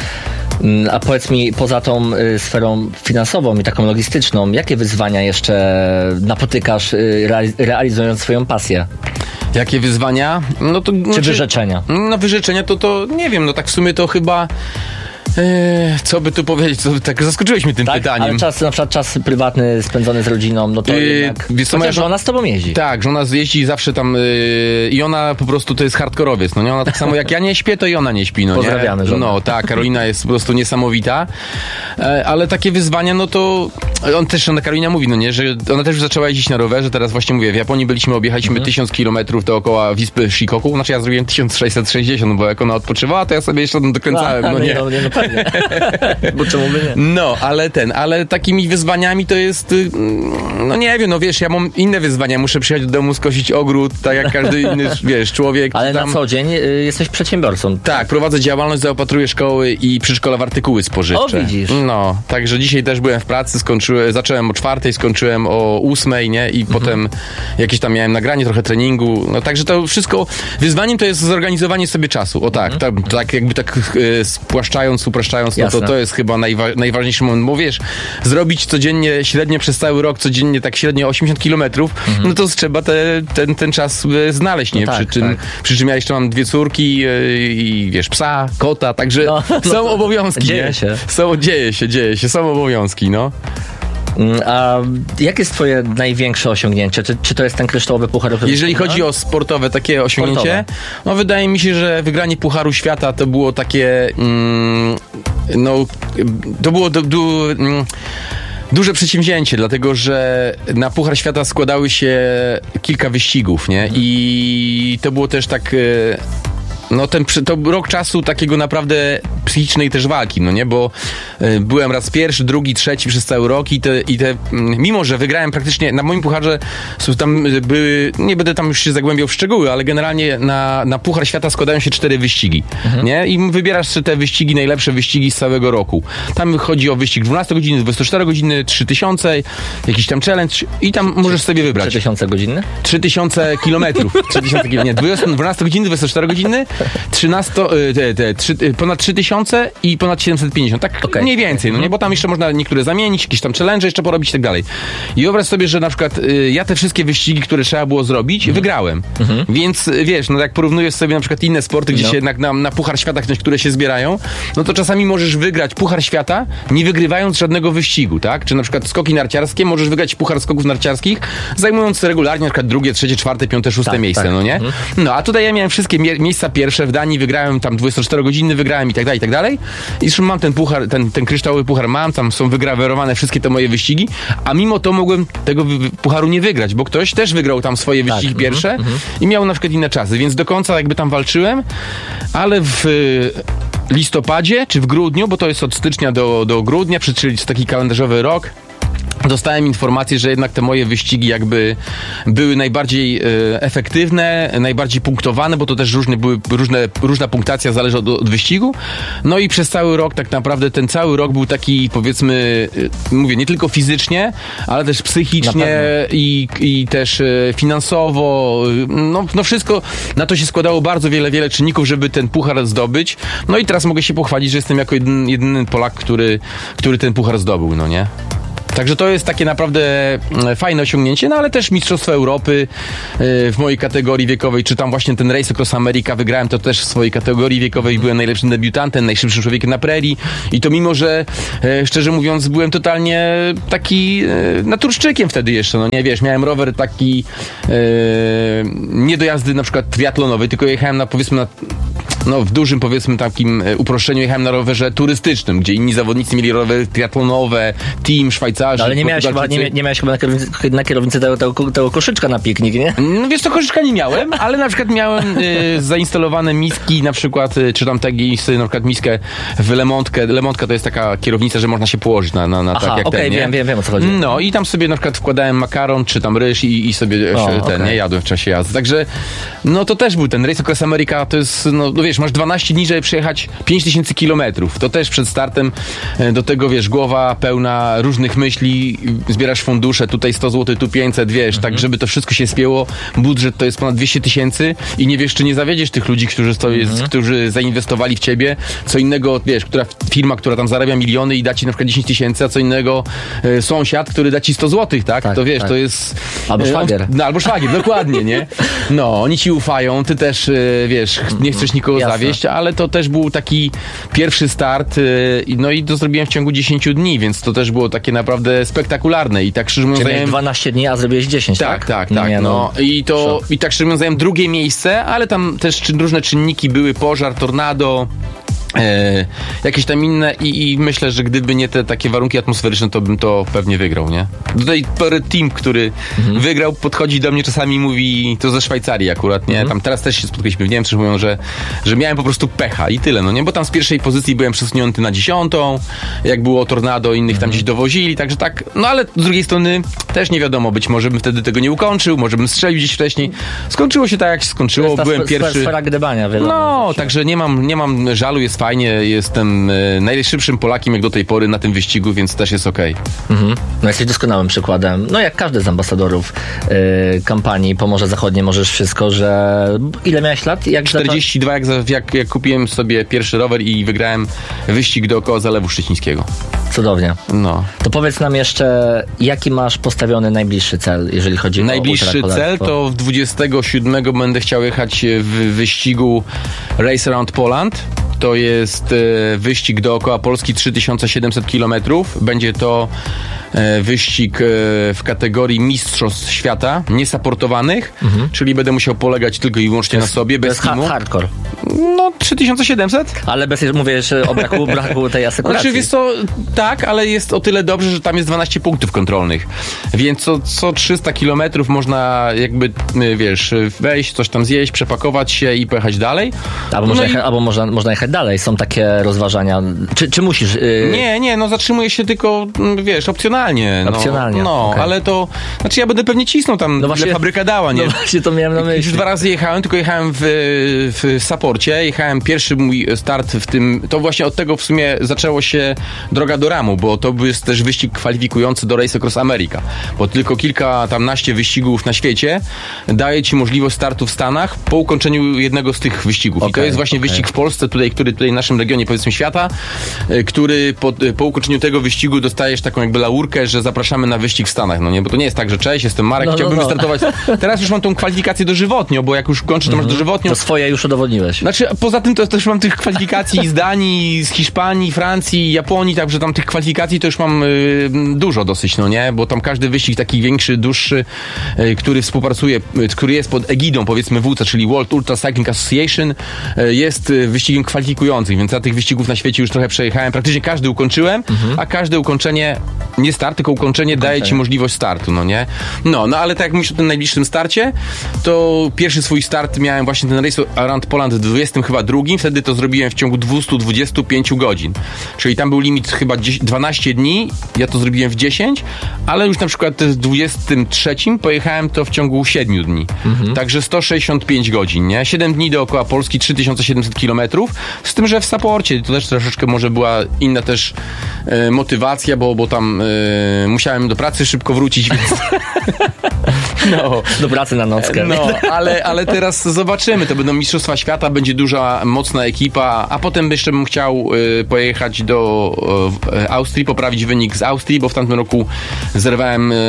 Speaker 3: A powiedz mi, poza tą y, sferą finansową i taką logistyczną, jakie wyzwania jeszcze napotykasz, y, realiz- realizując swoją pasję?
Speaker 6: Jakie wyzwania? No to,
Speaker 3: Czy
Speaker 6: znaczy,
Speaker 3: wyrzeczenia?
Speaker 6: No wyrzeczenia to, to nie wiem, no tak w sumie to chyba... Eee, co by tu powiedzieć? Co, tak zaskoczyłeś mnie tym
Speaker 3: tak,
Speaker 6: pytaniem.
Speaker 3: Ale czas, na przykład czas prywatny spędzony z rodziną, no to yy, jednak...
Speaker 6: Wiesz co,
Speaker 3: moja żona z tobą jeździ.
Speaker 6: Tak, żona jeździ zawsze tam yy, i ona po prostu to jest hardkorowiec, no nie? Ona tak samo jak ja nie śpię, to i ona nie śpi, no nie?
Speaker 3: Pozdrawiamy żonę.
Speaker 6: No tak, Karolina jest po prostu niesamowita, e, ale takie wyzwania, no to on też, ona Karolina mówi, no nie, że ona też już zaczęła jeździć na rowerze, teraz właśnie mówię, w Japonii byliśmy, objechaliśmy mhm. tysiąc kilometrów dookoła wyspy Shikoku, znaczy ja zrobiłem tysiąc sześćset sześćdziesiąt, bo jak ona odpoczywała, to ja sobie jeszcze dokręcałem,
Speaker 3: A,
Speaker 6: no nie?
Speaker 3: No, nie, no fajnie. Bo czemu by nie?
Speaker 6: No, ale ten, ale takimi wyzwaniami to jest, y, no nie wiem, no wiesz, ja mam inne wyzwania, muszę przyjechać do domu, skosić ogród, tak jak każdy inny, wiesz, człowiek.
Speaker 3: Ale
Speaker 6: tam...
Speaker 3: na co dzień y, jesteś przedsiębiorcą.
Speaker 6: Tak, prowadzę działalność, zaopatruję szkoły i przedszkola w artykuły spożywcze.
Speaker 3: O, widzisz.
Speaker 6: No, także dzisiaj też byłem w pracy, skończyłem, zacząłem o czwartej, skończyłem o ósmej, nie? I
Speaker 3: Mhm.
Speaker 6: potem jakieś tam miałem nagranie, trochę treningu, no także to wszystko, wyzwaniem to jest zorganizowanie sobie czasu, o tak,
Speaker 3: Mhm.
Speaker 6: tak, tak jakby tak e, spłaszczając, upraszczając, no to
Speaker 3: Jasne.
Speaker 6: to jest chyba najwa- najważniejszy moment, bo wiesz, zrobić codziennie, średnio przez cały rok, codziennie tak średnio osiemdziesiąt kilometrów, no to trzeba te, ten, ten czas e, znaleźć, nie?
Speaker 3: No tak,
Speaker 6: przy, czym,
Speaker 3: tak.
Speaker 6: przy czym ja jeszcze mam dwie córki e, i wiesz, psa, kota, także
Speaker 3: No, no
Speaker 6: są obowiązki,
Speaker 3: dzieje
Speaker 6: nie?
Speaker 3: się.
Speaker 6: Są, dzieje się, dzieje się, są obowiązki, no.
Speaker 3: Mm, A jakie jest twoje największe osiągnięcie? Czy, czy to jest ten kryształowy puchar? o którym
Speaker 6: Jeżeli chodzi o sportowe takie osiągnięcie, no wydaje mi się, że wygranie Pucharu Świata to było takie, mm, no, to było du, du, mm, duże przedsięwzięcie, dlatego że na Puchar Świata składały się kilka wyścigów, nie? I to było też tak... e, No ten, przy- to rok czasu takiego naprawdę psychicznej też walki, no nie, bo y, byłem raz pierwszy, drugi, trzeci przez cały rok i te, i te mm, mimo, że wygrałem praktycznie, na moim pucharze są tam y, były, nie będę tam już się zagłębiał w szczegóły, ale generalnie na, na Puchar Świata składają się cztery wyścigi, nie, i wybierasz te wyścigi, najlepsze wyścigi z całego roku. Tam chodzi o wyścig dwanaście godziny, dwadzieścia cztery godziny, trzy tysiące, jakiś tam challenge i tam możesz sobie wybrać.
Speaker 3: trzy tysiące godziny?
Speaker 6: trzy tysiące kilometrów. trzy tysiące kilometrów. Nie, dwanaście godziny, dwadzieścia cztery godziny, trzynaście, y, te, te, trzy, y, ponad trzy tysiące i ponad siedemset pięćdziesiąt. Tak
Speaker 3: Okej.
Speaker 6: mniej więcej, no nie? Bo tam jeszcze można niektóre zamienić, jakieś tam challenge jeszcze porobić i tak dalej. I wyobraź sobie, że na przykład y, ja te wszystkie wyścigi, które trzeba było zrobić, wygrałem. Więc y, wiesz, no jak porównujesz sobie na przykład inne sporty, gdzie
Speaker 3: No.
Speaker 6: się jednak na, na Puchar Świata, które się zbierają, no to czasami możesz wygrać Puchar Świata, nie wygrywając żadnego wyścigu, tak? Czy na przykład skoki narciarskie, możesz wygrać Puchar Skoków Narciarskich, zajmując regularnie na przykład drugie, trzecie, czwarte, piąte, szóste
Speaker 3: Tak,
Speaker 6: miejsce,
Speaker 3: tak.
Speaker 6: no nie? No, a tutaj ja miałem wszystkie mie- miejsca pierwsze w Danii, wygrałem tam dwadzieścia cztery godziny, wygrałem i tak dalej, i tak dalej. I zresztą mam ten puchar, ten, ten kryształowy puchar mam, tam są wygrawerowane wszystkie te moje wyścigi, a mimo to mogłem tego wy- wy- pucharu nie wygrać, bo ktoś też wygrał tam swoje wyścigi
Speaker 3: mhm,
Speaker 6: pierwsze i miał na przykład inne czasy, więc do końca jakby tam walczyłem, ale w y, listopadzie czy w grudniu, bo to jest od stycznia do, do grudnia, czyli jest taki kalendarzowy rok, dostałem informację, że jednak te moje wyścigi jakby były najbardziej e, efektywne, najbardziej punktowane, bo to też różne były, różne, różna punktacja zależy od, od wyścigu. No i przez cały rok, tak naprawdę ten cały rok był taki, powiedzmy, e, mówię, nie tylko fizycznie, ale też psychicznie i, i też e, finansowo. e, No, no wszystko, na to się składało bardzo wiele, wiele czynników, żeby ten puchar zdobyć. No i teraz mogę się pochwalić, że jestem jako jedyny, jedyny Polak, który, który ten puchar zdobył, no nie? Także to jest takie naprawdę mm, fajne osiągnięcie, no ale też Mistrzostwo Europy y, w mojej kategorii wiekowej, czy tam właśnie ten Race Across America wygrałem to też w swojej kategorii wiekowej, byłem najlepszym debiutantem, najszybszym człowiekiem na prerii i to mimo, że e, szczerze mówiąc byłem totalnie taki e, naturszczykiem wtedy jeszcze, no nie wiesz, miałem rower taki e, nie do jazdy na przykład triatlonowej, tylko jechałem na powiedzmy na no w dużym powiedzmy takim e, uproszczeniu jechałem na rowerze turystycznym, gdzie inni zawodnicy mieli rowery triatlonowe, team, Szwajcarzy,
Speaker 3: No, ale nie miałeś, chyba,
Speaker 6: Portugalczycy.
Speaker 3: nie, nie miałeś chyba na kierownicy, na kierownicy tego, tego, tego koszyczka na piknik, nie?
Speaker 6: No wiesz co, koszyczka nie miałem, ale na przykład miałem y, zainstalowane miski, na przykład, y, czy tam taki sobie na przykład miskę w Lemontkę. Lemontka to jest taka kierownica, że można się położyć na, na, na
Speaker 3: Aha,
Speaker 6: tak jak
Speaker 3: okej,
Speaker 6: ten, nie?
Speaker 3: wiem, wiem, wiem o co chodzi.
Speaker 6: No i tam sobie na przykład wkładałem makaron, czy tam ryż i, i sobie
Speaker 3: O,
Speaker 6: się, ten,
Speaker 3: okej.
Speaker 6: nie, jadłem w czasie jazdy. Także, no to też był ten Race Across America, to jest, no, no wiesz, masz dwanaście dni, żeby przejechać pięć tysięcy kilometrów. To też przed startem e, do tego, wiesz, głowa pełna różnych myśli, zbierasz fundusze, tutaj sto złotych, tu pięćset, wiesz, tak, żeby to wszystko się spięło. Budżet to jest ponad dwieście tysięcy i nie wiesz, czy nie zawiedziesz tych ludzi, którzy, stoi, którzy zainwestowali w ciebie. Co innego, wiesz, która firma, która tam zarabia miliony i da ci na przykład dziesięć tysięcy, a co innego e, sąsiad, który da ci sto złotych, tak?
Speaker 3: Tak,
Speaker 6: to wiesz,
Speaker 3: tak.
Speaker 6: to jest...
Speaker 3: Albo
Speaker 6: e,
Speaker 3: szwagier.
Speaker 6: On, no, albo szwagier, dokładnie, nie? No, oni ci ufają, ty też, e, wiesz, nie chcesz nikogo
Speaker 3: Jasne.
Speaker 6: zawieść, ale to też był taki pierwszy start, e, i- no i to zrobiłem w ciągu dziesięciu dni, więc to też było takie naprawdę spektakularne i tak szczerze mówiąc
Speaker 3: Czy miałeś
Speaker 6: zająłem...
Speaker 3: dwanaście dni, a zrobiłeś dziesięć, tak?
Speaker 6: Tak, tak, tak.
Speaker 3: Nie,
Speaker 6: no. I to,
Speaker 3: Szok.
Speaker 6: i tak szczerze mówiąc zająłem drugie miejsce, ale tam też czy- różne czynniki były, pożar, tornado, E, jakieś tam inne i, i myślę, że gdyby nie te takie warunki atmosferyczne, to bym to pewnie wygrał, nie? Tutaj team, który mhm. wygrał, podchodzi do mnie czasami i mówi, to ze Szwajcarii akurat, nie? Mhm. Tam teraz też się spotkaliśmy w Niemczech, mówią, że, że miałem po prostu pecha i tyle, no nie? Bo tam z pierwszej pozycji byłem przesunięty na dziesiątą, jak było tornado, innych mhm. tam gdzieś dowozili, także tak, no ale z drugiej strony też nie wiadomo, być może bym wtedy tego nie ukończył, może bym strzelił gdzieś wcześniej. Skończyło się tak, jak się skończyło, byłem
Speaker 4: sp-
Speaker 6: pierwszy.
Speaker 4: Sfera gdybania, wiadomo.
Speaker 6: No, także nie mam, nie mam żalu, jest fajnie, jestem e, najszybszym Polakiem jak do tej pory na tym wyścigu, więc też jest okej. Okay.
Speaker 3: Mhm. No jesteś doskonałym przykładem. No jak każdy z ambasadorów yy, kampanii Pomorze Zachodnie Możesz Wszystko, że ile miałeś lat? Jak
Speaker 6: czterdzieści dwa, jak, jak, jak kupiłem sobie pierwszy rower i wygrałem wyścig dookoła Zalewu Szczecińskiego.
Speaker 3: Cudownie.
Speaker 6: No.
Speaker 3: To powiedz nam jeszcze, jaki masz postawiony najbliższy cel, jeżeli chodzi
Speaker 6: najbliższy
Speaker 3: o
Speaker 6: Najbliższy cel to w dwudziestego siódmego będę chciał jechać w wyścigu Race Around Poland. To jest e, wyścig dookoła Polski trzy tysiące siedemset kilometrów. Będzie to e, wyścig e, w kategorii Mistrzostw Świata, niesaportowanych, mhm. czyli będę musiał polegać tylko i wyłącznie
Speaker 3: jest,
Speaker 6: na sobie, bez
Speaker 3: to
Speaker 6: teamu.
Speaker 3: Jest hardcore.
Speaker 6: No, trzy tysiące siedemset.
Speaker 3: Ale bez, mówisz o braku, braku tej asekuracji.
Speaker 6: Znaczy, wiesz co, tak, ale jest o tyle dobrze, że tam jest dwanaście punktów kontrolnych. Więc co, co trzysta kilometrów można jakby, wiesz, wejść, coś tam zjeść, przepakować się i pojechać dalej.
Speaker 3: Albo,
Speaker 6: no
Speaker 3: można,
Speaker 6: i...
Speaker 3: jechać, albo można, można jechać dalej. Są takie rozważania. Czy, czy musisz? Yy...
Speaker 6: Nie, nie, no zatrzymuję się tylko, wiesz, opcjonalnie. No,
Speaker 3: opcjonalnie.
Speaker 6: No,
Speaker 3: okay.
Speaker 6: ale to, znaczy ja będę pewnie cisnął tam, no ile fabryka dała, nie?
Speaker 3: No właśnie to miałem na myśli.
Speaker 6: Już dwa razy jechałem, tylko jechałem w, w Saporcie, jechałem pierwszy mój start w tym, to właśnie od tego w sumie zaczęło się droga do ramu, bo to jest też wyścig kwalifikujący do Race Across America, bo tylko kilka tam naście wyścigów na świecie daje ci możliwość startu w Stanach po ukończeniu jednego z tych wyścigów. Okay, I to jest właśnie okay. wyścig w Polsce, tutaj, który tutaj w naszym regionie, powiedzmy, świata, który po, po ukończeniu tego wyścigu dostajesz taką jakby laurkę, że zapraszamy na wyścig w Stanach, no nie? Bo to nie jest tak, że cześć, jestem Marek, no, chciałbym no, no. wystartować. Teraz już mam tą kwalifikację dożywotnią, bo jak już kończysz, to masz dożywotnią.
Speaker 3: To swoje już udowodniłeś.
Speaker 6: Znaczy, poza tym to też mam tych kwalifikacji z Danii, z Hiszpanii, Francji, Japonii, także tam tych kwalifikacji to już mam y, dużo dosyć, no nie? Bo tam każdy wyścig taki większy, dłuższy, y, który współpracuje, y, który jest pod egidą, powiedzmy, W U C A, czyli World Ultra Cycling Association, y, jest y, wyścigiem kwalifikującym, więc ja tych wyścigów na świecie już trochę przejechałem. Praktycznie każdy ukończyłem, mhm. a każde ukończenie, nie start, tylko ukończenie okay. daje ci możliwość startu, no nie? No, no ale tak jak mówisz o tym najbliższym starcie, to pierwszy swój start miałem właśnie ten Race Around Poland w dwudziestym chyba drugim, wtedy to zrobiłem w ciągu dwieście dwadzieścia pięć godzin. Czyli tam był limit chyba dwanaście dni, ja to zrobiłem w dziesięć, ale już na przykład w dwudziestym trzecim pojechałem to w ciągu siedmiu dni. Mhm. Także sto sześćdziesiąt pięć godzin, nie? siedem dni dookoła Polski, trzy tysiące siedemset kilometrów, z tym, że w Saporcie to też troszeczkę może była inna też e, motywacja, bo, bo tam e, musiałem do pracy szybko wrócić, więc...
Speaker 3: No, do pracy na nockę.
Speaker 6: No, ale, ale teraz zobaczymy. To będą Mistrzostwa Świata, będzie duża, mocna ekipa, a potem jeszcze bym chciał y, pojechać do y, Austrii, poprawić wynik z Austrii, bo w tamtym roku zerwałem y,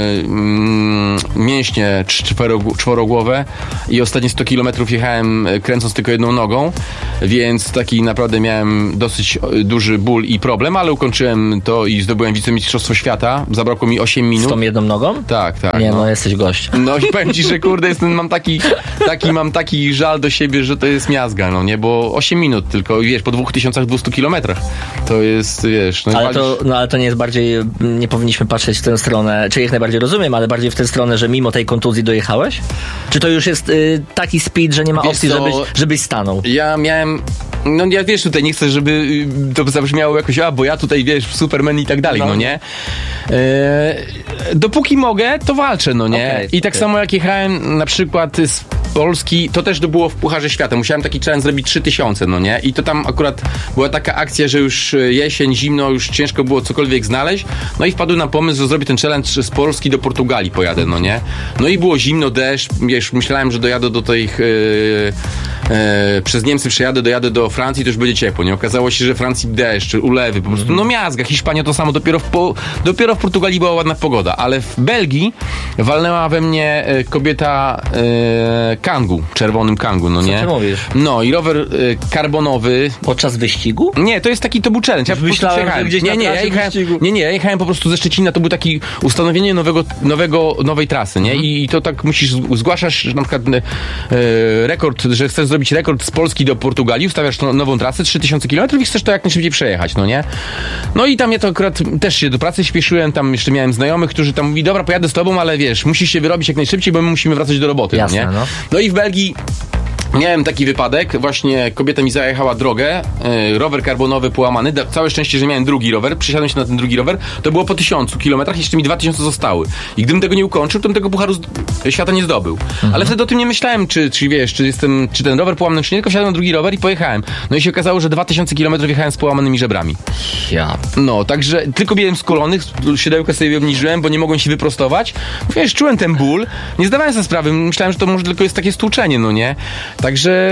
Speaker 6: y, mięśnie czworogłowe i ostatnie sto kilometrów jechałem kręcąc tylko jedną nogą, więc taki naprawdę miałem dosyć duży ból i problem, ale ukończyłem to i zdobyłem wicemistrzostwo świata. Zabrakło mi osiem minut.
Speaker 3: Z tą jedną nogą?
Speaker 6: Tak, tak.
Speaker 3: Nie, no, no jesteś gość.
Speaker 6: No i powiem ci, że kurde, jestem, mam taki, taki, mam taki żal do siebie, że to jest miazga, no nie, bo osiem minut tylko, wiesz, po dwa tysiące dwieście kilometrach. To jest, wiesz... No
Speaker 3: ale, to, no, ale to nie jest bardziej, nie powinniśmy patrzeć w tę stronę, czy jak najbardziej rozumiem, ale bardziej w tę stronę, że mimo tej kontuzji dojechałeś? Czy to już jest y, taki speed, że nie ma
Speaker 6: wiesz
Speaker 3: opcji, żebyś, żebyś stanął?
Speaker 6: Ja miałem... No ja wiesz, tutaj nie chcę, żeby to zabrzmiało jakoś, a bo ja tutaj, wiesz, Superman i tak dalej, no, no nie? E, dopóki mogę, to walczę, no nie? Okay, I tak okay. samo jak jechałem na przykład z Polski, to też to było w Pucharze Świata. Musiałem taki challenge zrobić trzy tysiące, no nie? I to tam akurat była taka akcja, że już jesień, zimno, już ciężko było cokolwiek znaleźć. No i wpadły na pomysł, że zrobię ten challenge z Polski do Portugalii pojadę, no nie? No i było zimno, deszcz, wiesz, myślałem, że dojadę do tych... Yy, yy, przez Niemcy przejadę, dojadę do Francji, to już będzie ciepło, nie? Okazało się, że Francji deszcz, ulewy, po prostu, no miazga. Hiszpania to samo, dopiero w, po, dopiero w Portugalii była ładna pogoda, ale w Belgii walnęła we mnie kobieta yy, Kangu, czerwonym Kangu, no nie?
Speaker 3: Co ty mówisz?
Speaker 6: No i rower y, karbonowy.
Speaker 3: Podczas wyścigu?
Speaker 6: Nie, to jest taki, to był challenge. Ja po prostu
Speaker 3: Myślałem,
Speaker 6: przejechałem.
Speaker 3: że gdzieś
Speaker 6: nie,
Speaker 3: na
Speaker 6: nie, ja
Speaker 3: trasie
Speaker 6: jechałem,
Speaker 3: wyścigu.
Speaker 6: nie, nie, ja jechałem po prostu ze Szczecina, to był taki ustanowienie nowego, nowego, nowej trasy, nie? I, I to tak musisz, zgłaszasz na przykład e, rekord, że chcesz zrobić rekord z Polski do Portugalii, ustawiasz no, nową trasę, trzy tysiące kilometrów i chcesz to jak najszybciej przejechać, no nie? No i tam ja to akurat też się do pracy śpieszyłem, tam jeszcze miałem znajomych, którzy tam mówili, dobra, pojadę z tobą, ale wiesz, musisz się wyrobić jak najszybciej, bo my musimy wracać do roboty,
Speaker 3: Jasne,
Speaker 6: no nie?
Speaker 3: no.
Speaker 6: No i w Belgii miałem taki wypadek, właśnie kobieta mi zajechała drogę, yy, rower karbonowy połamany, da, całe szczęście, że miałem drugi rower, przysiadłem się na ten drugi rower, to było po tysiącu kilometrach, jeszcze mi dwa tysiące zostały. I gdybym tego nie ukończył, to bym tego pucharu z, świata nie zdobył. Mhm. Ale wtedy o tym nie myślałem, czy, czy wiesz, czy jestem, czy ten rower połamany, czy nie, tylko wsiadłem na drugi rower i pojechałem. No i się okazało, że dwa tysiące kilometrów jechałem z połamanymi żebrami.
Speaker 3: Ja.
Speaker 6: No, także tylko byłem skulony, siodełka sobie obniżyłem, bo nie mogłem się wyprostować. Wiesz, czułem ten ból, nie zdawałem sobie sprawy, myślałem, że to może tylko jest takie stłuczenie, no nie? Także...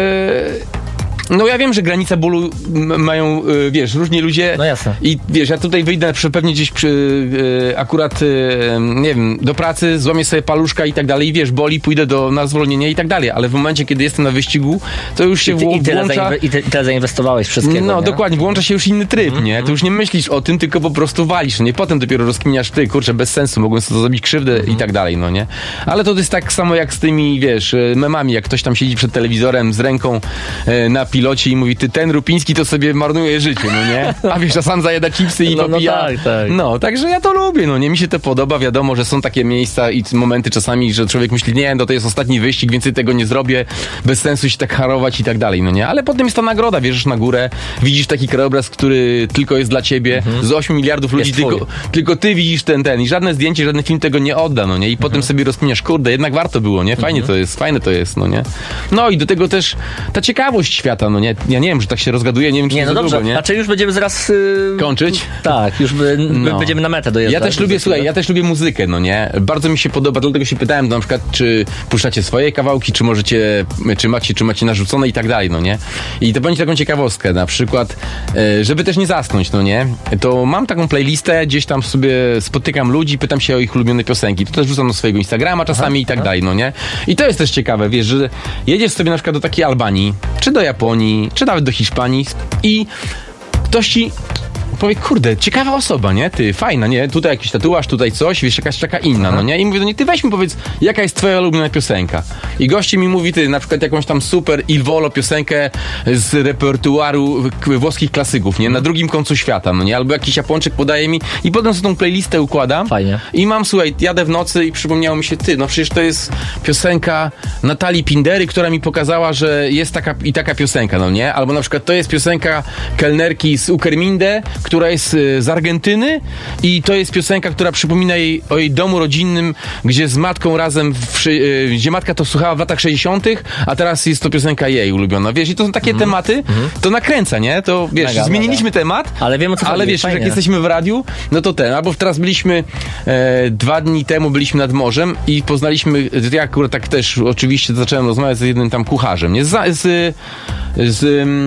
Speaker 6: No ja wiem, że granica bólu m- mają, y, wiesz, różni ludzie.
Speaker 3: No jasne.
Speaker 6: I wiesz, ja tutaj wyjdę przy, pewnie gdzieś przy, y, akurat, y, nie wiem, do pracy, złamię sobie paluszka i tak dalej, i wiesz, boli, pójdę do, na zwolnienie i tak dalej, ale w momencie, kiedy jestem na wyścigu, to już się
Speaker 3: I, ty,
Speaker 6: wło-
Speaker 3: i, tyle
Speaker 6: włącza...
Speaker 3: zainwe- I ty- i tyle zainwestowałeś wszystkiego,
Speaker 6: No
Speaker 3: nie?
Speaker 6: dokładnie, włącza się już inny tryb, nie? To już nie myślisz o tym, tylko po prostu walisz, no nie? Potem dopiero rozkminiasz, ty, kurczę, bez sensu, mogłem sobie zrobić krzywdę i tak dalej, no nie? Ale to jest tak samo jak z tymi, wiesz, memami, jak ktoś tam siedzi przed telewizorem z ręką e, na pilocie i mówi, ty, ten Rupiński to sobie marnuje życie, no nie? A wiesz, a sam zajada chipsy i
Speaker 3: No, no
Speaker 6: popija.
Speaker 3: tak, tak.
Speaker 6: No, także ja to lubię, no nie? Mi się to podoba, wiadomo, że są takie miejsca i momenty czasami, że człowiek myśli, nie, no to jest ostatni wyścig, więcej tego nie zrobię, bez sensu się tak harować i tak dalej, no nie? Ale potem jest ta nagroda, wierzysz na górę, widzisz taki krajobraz, który tylko jest dla ciebie, z ośmiu miliardów ludzi,
Speaker 3: Jest twój.
Speaker 6: tylko, tylko ty widzisz ten, ten i żadne zdjęcie, żaden film tego nie odda, no nie? I potem sobie rozkminiasz, kurde, jednak warto było, nie? Fajnie to jest, fajne to jest, no nie? No i do tego też ta ciekawość świata, no nie? Ja nie wiem, że tak się rozgaduję, nie wiem, czy
Speaker 3: Nie,
Speaker 6: to
Speaker 3: no
Speaker 6: za
Speaker 3: dobrze,
Speaker 6: długo, nie?
Speaker 3: a czy już będziemy zaraz... Yy...
Speaker 6: Kończyć?
Speaker 3: Tak, już by,
Speaker 6: No.
Speaker 3: będziemy na metę dojeżdżać.
Speaker 6: Ja też lubię, słuchaj, ja też lubię muzykę, no nie? Bardzo mi się podoba, dlatego się pytałem na przykład, czy puszczacie swoje kawałki, czy możecie, czy macie, czy macie narzucone i tak dalej, no nie? I to będzie taką ciekawostkę, na przykład, e, żeby też nie zasnąć, no nie? To mam taką playlistę, gdzieś tam sobie spotykam ludzi, pytam się o ich ulubione piosenki. To też wrzucam do swojego Instagrama czasami aha, i tak aha. dalej, no nie? I to jest też ciekawe, wiesz, że jedziesz sobie na przykład do takiej Albanii, czy do Japonii, czy nawet do Hiszpanii i ktoś ci powie, kurde, ciekawa osoba, nie? Ty, fajna, nie? Tutaj jakiś tatuaż, tutaj coś, wiesz, jakaś taka inna, aha. no nie? I mówię do niej, ty weź mi powiedz, jaka jest twoja ulubiona piosenka? I goście mi mówi, ty, na przykład jakąś tam super Il Volo piosenkę z repertuaru włoskich klasyków, nie? Na drugim końcu świata, no nie? Albo jakiś Japończyk podaje mi i potem sobie tą playlistę układam.
Speaker 3: Fajnie.
Speaker 6: I mam, słuchaj, jadę w nocy i przypomniało mi się, ty, no przecież to jest piosenka Natalii Pindery, która mi pokazała, że jest taka i taka piosenka, no nie? Albo na przykład to jest piosenka kelnerki z Ukerminde, która jest z Argentyny i to jest piosenka, która przypomina jej o jej domu rodzinnym, gdzie z matką razem, w, gdzie matka to słuchała w latach sześćdziesiątych, a teraz jest to piosenka jej ulubiona. Wiesz, i to są takie mm-hmm. tematy, mm-hmm. to nakręca, nie? To wiesz, mega, zmieniliśmy mega. temat,
Speaker 3: ale wiemy, co
Speaker 6: ale
Speaker 3: chodzi.
Speaker 6: wiesz,
Speaker 3: Fajnie.
Speaker 6: jak jesteśmy w radiu, no to ten, albo teraz byliśmy e, dwa dni temu byliśmy nad morzem i poznaliśmy, ja akurat tak też oczywiście zacząłem rozmawiać z jednym tam kucharzem, nie? Z, z, z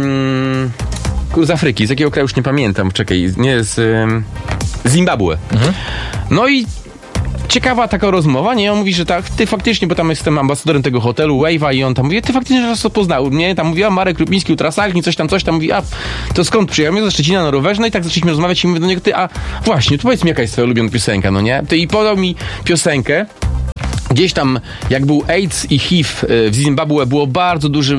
Speaker 6: mm, z Afryki, z jakiego kraju już nie pamiętam, czekaj, nie, z Zimbabwe. Mhm. No i ciekawa taka rozmowa, nie? On mówi, że tak, ty faktycznie, bo tam jestem ambasadorem tego hotelu Wave'a i on tam mówi, ty faktycznie raz to poznał, nie? Tam mówi, a Marek Rupiński, Ultrasalki, coś tam, coś tam, mówi, a to skąd przyjechał? Ze Szczecina na rowerze, no i tak zaczęliśmy rozmawiać i mówię do niego, ty, a właśnie, to powiedz mi, jaka jest twoja ulubiona piosenka, no nie? Ty i podał mi piosenkę. Gdzieś tam, jak był AIDS i H I V w Zimbabwe, było bardzo duży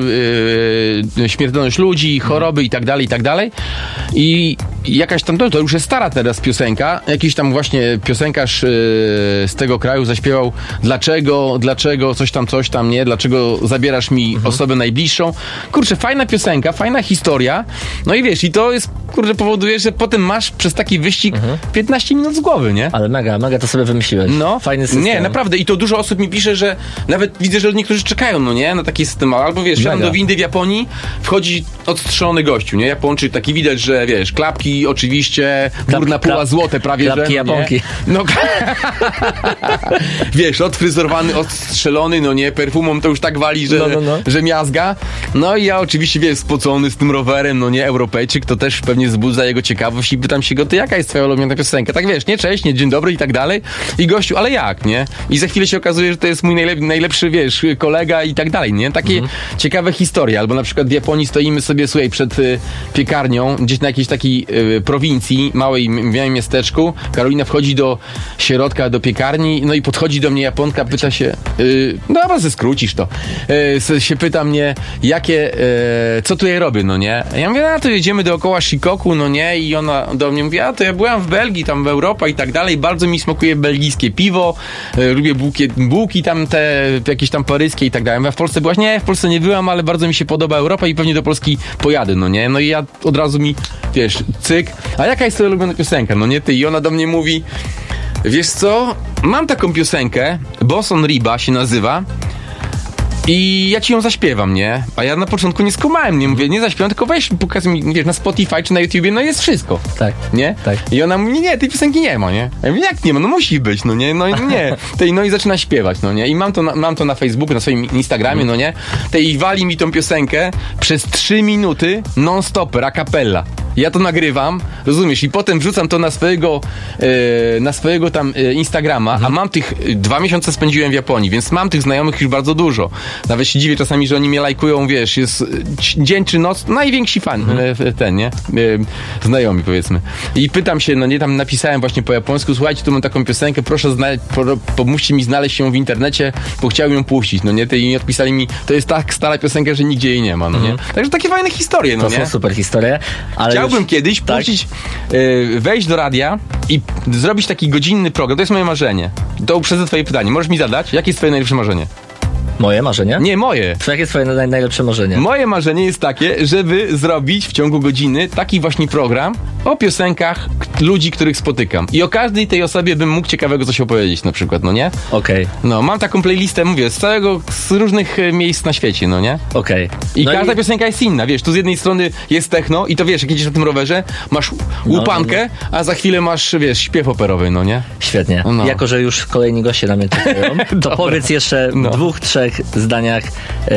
Speaker 6: yy, śmiertelność ludzi, choroby i tak dalej, i tak dalej. I jakaś tam, to, to już jest stara teraz piosenka, jakiś tam właśnie piosenkarz yy, z tego kraju zaśpiewał dlaczego, dlaczego, coś tam, coś tam, nie, dlaczego zabierasz mi mhm. osobę najbliższą. Kurczę, fajna piosenka, fajna historia. No i wiesz, i to jest, kurczę, powoduje, że potem masz przez taki wyścig mhm. piętnaście minut z głowy, nie?
Speaker 3: Ale mega, mega to sobie wymyśliłeś.
Speaker 6: No,
Speaker 3: fajny system.
Speaker 6: Nie, naprawdę. I to dużo osób mi pisze, że nawet widzę, że niektórzy czekają, no nie, na taki system. Albo wiesz, tam do windy w Japonii wchodzi odstrzelony gościu, nie? Japończyk taki widać, że wiesz, klapki japonki, oczywiście, górna
Speaker 3: Klap-
Speaker 6: puła
Speaker 3: klap-
Speaker 6: złote prawie,
Speaker 3: klapki
Speaker 6: że, no,
Speaker 3: japonki.
Speaker 6: nie? No, wiesz, odfryzorowany, odstrzelony, no nie, perfumą to już tak wali, że,
Speaker 3: No, no, no.
Speaker 6: że miazga. No i ja oczywiście, wiesz, spocony z tym rowerem, no nie, Europejczyk, to też pewnie wzbudza jego ciekawość i pytam się go, ty jaka jest twoja ulubiona piosenka? Tak wiesz, nie, cześć, nie, dzień dobry i tak dalej. I gościu, ale jak, nie? I za chwilę się okazuje, że to jest mój najlep- najlepszy, wiesz, kolega i tak dalej, nie? Takie mhm. ciekawe historie. Albo na przykład w Japonii stoimy sobie, słuchaj, przed y, piekarnią, gdzieś na jakiejś takiej y, prowincji, małej, małym miasteczku. Karolina wchodzi do środka, do piekarni, no i podchodzi do mnie Japonka, pyta się, y, no dobra, ze skrócisz to, y, się pyta mnie, jakie, y, co tutaj robię, no nie? A ja mówię, a to jedziemy dookoła Shikoku, no nie? I ona do mnie mówi, a to ja byłam w Belgii, tam w Europie i tak dalej, bardzo mi smakuje belgijskie piwo, y, lubię bułki, bułki tam te, jakieś tam paryskie i tak dalej. Ja w Polsce byłaś? Nie, w Polsce nie byłam, ale bardzo mi się podoba Europa i pewnie do Polski pojadę, no nie? No i ja od razu mi, wiesz, cyk, a jaka jest twoja ulubiona piosenka, no nie? Ty, i ona do mnie mówi, wiesz co, mam taką piosenkę, Boson Riba się nazywa, i ja ci ją zaśpiewam, nie? A ja na początku nie skumałem, nie mówię, nie zaśpiewam, tylko weź, pokazuj mi, wiesz, na Spotify czy na YouTubie, no jest wszystko.
Speaker 3: Tak.
Speaker 6: Nie?
Speaker 3: Tak.
Speaker 6: I ona mówi, nie, tej piosenki nie ma, nie? Ja mówię, jak nie ma? No musi być, no nie? No nie. Tej, no i zaczyna śpiewać, no nie? I mam to na, mam to na Facebooku, na swoim Instagramie, no nie? Tej wali mi tą piosenkę przez trzy minuty non-stop, a cappella. Ja to nagrywam, rozumiesz, i potem wrzucam to na swojego e, na swojego tam e, Instagrama, mhm. a mam tych, e, dwa miesiące spędziłem w Japonii, więc mam tych znajomych już bardzo dużo. Nawet się dziwię czasami, że oni mnie lajkują, wiesz, jest e, dzień czy noc, najwięksi fan, mhm. e, ten, nie? E, znajomi, powiedzmy. I pytam się, no nie, tam napisałem właśnie po japońsku, słuchajcie, tu mam taką piosenkę, proszę, zna- po, pomóżcie mi znaleźć ją w internecie, bo chciałem ją puścić, no nie? Te, I odpisali mi, to jest tak stara piosenka, że nigdzie jej nie ma, no nie? Mhm. Także takie fajne historie, no
Speaker 3: to
Speaker 6: nie?
Speaker 3: To są super historie, ale
Speaker 6: Chciałbym
Speaker 3: już...
Speaker 6: kiedyś
Speaker 3: tak?
Speaker 6: puścić, yy, wejść do radia i zrobić taki godzinny program. To jest moje marzenie. To uprzedzę twoje pytanie. Możesz mi zadać? Jakie jest twoje najlepsze marzenie?
Speaker 3: Moje marzenie?
Speaker 6: Nie, moje.
Speaker 3: To jakie jest twoje naj- najlepsze marzenie?
Speaker 6: Moje marzenie jest takie, żeby zrobić w ciągu godziny taki właśnie program o piosenkach k- ludzi, których spotykam. I o każdej tej osobie bym mógł ciekawego coś opowiedzieć na przykład, no nie?
Speaker 3: Okej. Okay.
Speaker 6: No, mam taką playlistę, mówię, z całego, z różnych e, miejsc na świecie, no nie?
Speaker 3: Okej. Okay.
Speaker 6: I
Speaker 3: no
Speaker 6: każda
Speaker 3: i...
Speaker 6: piosenka jest inna, wiesz, tu z jednej strony jest techno i to wiesz, jak jedziesz na tym rowerze, masz łupankę, no, no, no. a za chwilę masz, wiesz, śpiew operowy, no nie?
Speaker 3: Świetnie. No. Jako, że już kolejni goście na mnie czekają, to powiedz jeszcze w no. dwóch, trzech zdaniach, yy,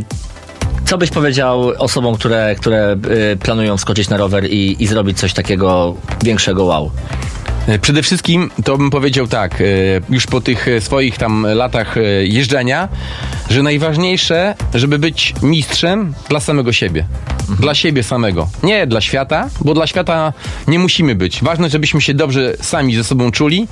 Speaker 3: co byś powiedział osobom, które, które yy, planują wskoczyć na rower i, i zrobić coś takiego większego wow?
Speaker 6: Przede wszystkim to bym powiedział tak, już po tych swoich tam latach jeżdżenia, że najważniejsze, żeby być mistrzem dla samego siebie. Mhm. Dla siebie samego. Nie dla świata, bo dla świata nie musimy być. Ważne, żebyśmy się dobrze sami ze sobą czuli.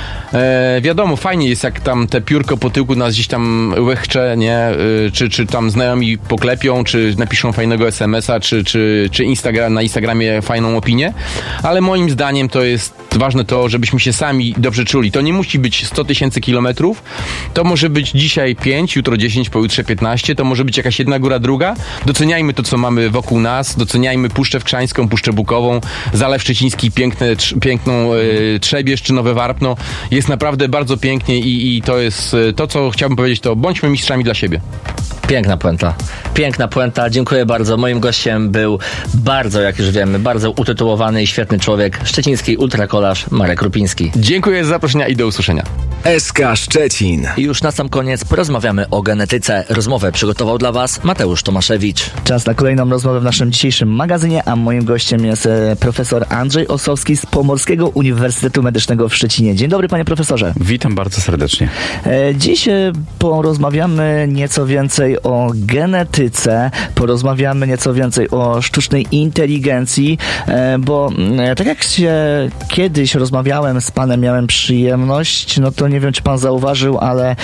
Speaker 6: E, wiadomo, fajnie jest, jak tam te piórko po tyłku nas gdzieś tam łechcze, nie? E, czy, czy tam znajomi poklepią, czy napiszą fajnego es em es a, czy, czy, czy Instagram, na Instagramie fajną opinię, ale moim zdaniem to jest ważne to, żebyśmy się sami dobrze czuli. To nie musi być sto tysięcy kilometrów, to może być dzisiaj pięć, jutro dziesięć, pojutrze piętnaście, to może być jakaś jedna góra, druga. Doceniajmy to, co mamy wokół nas, doceniajmy Puszczę Wkrzańską, Puszczę Bukową, Zalew Szczeciński, piękne, trz, piękną e, Trzebież czy Nowe Warpno. Jest naprawdę bardzo pięknie i, i to jest to, co chciałbym powiedzieć, to bądźmy mistrzami dla siebie.
Speaker 3: Piękna puenta. Piękna puenta. Dziękuję bardzo. Moim gościem był bardzo, jak już wiemy, bardzo utytułowany i świetny człowiek, szczeciński ultrakolarz Marek Rupiński.
Speaker 6: Dziękuję za zaproszenie i do usłyszenia.
Speaker 1: S K Szczecin.
Speaker 3: I już na sam koniec porozmawiamy o genetyce. Rozmowę przygotował dla Was Mateusz Tomaszewicz.
Speaker 4: Czas na kolejną rozmowę w naszym dzisiejszym magazynie, a moim gościem jest e, profesor Andrzej Osowski z Pomorskiego Uniwersytetu Medycznego w Szczecinie. Dzień dobry, panie profesorze.
Speaker 7: Witam bardzo serdecznie.
Speaker 4: E, dziś e, porozmawiamy nieco więcej o genetyce, porozmawiamy nieco więcej o sztucznej inteligencji, e, bo e, tak jak się kiedyś rozmawiałem z panem, miałem przyjemność, no to nie wiem, czy pan zauważył, ale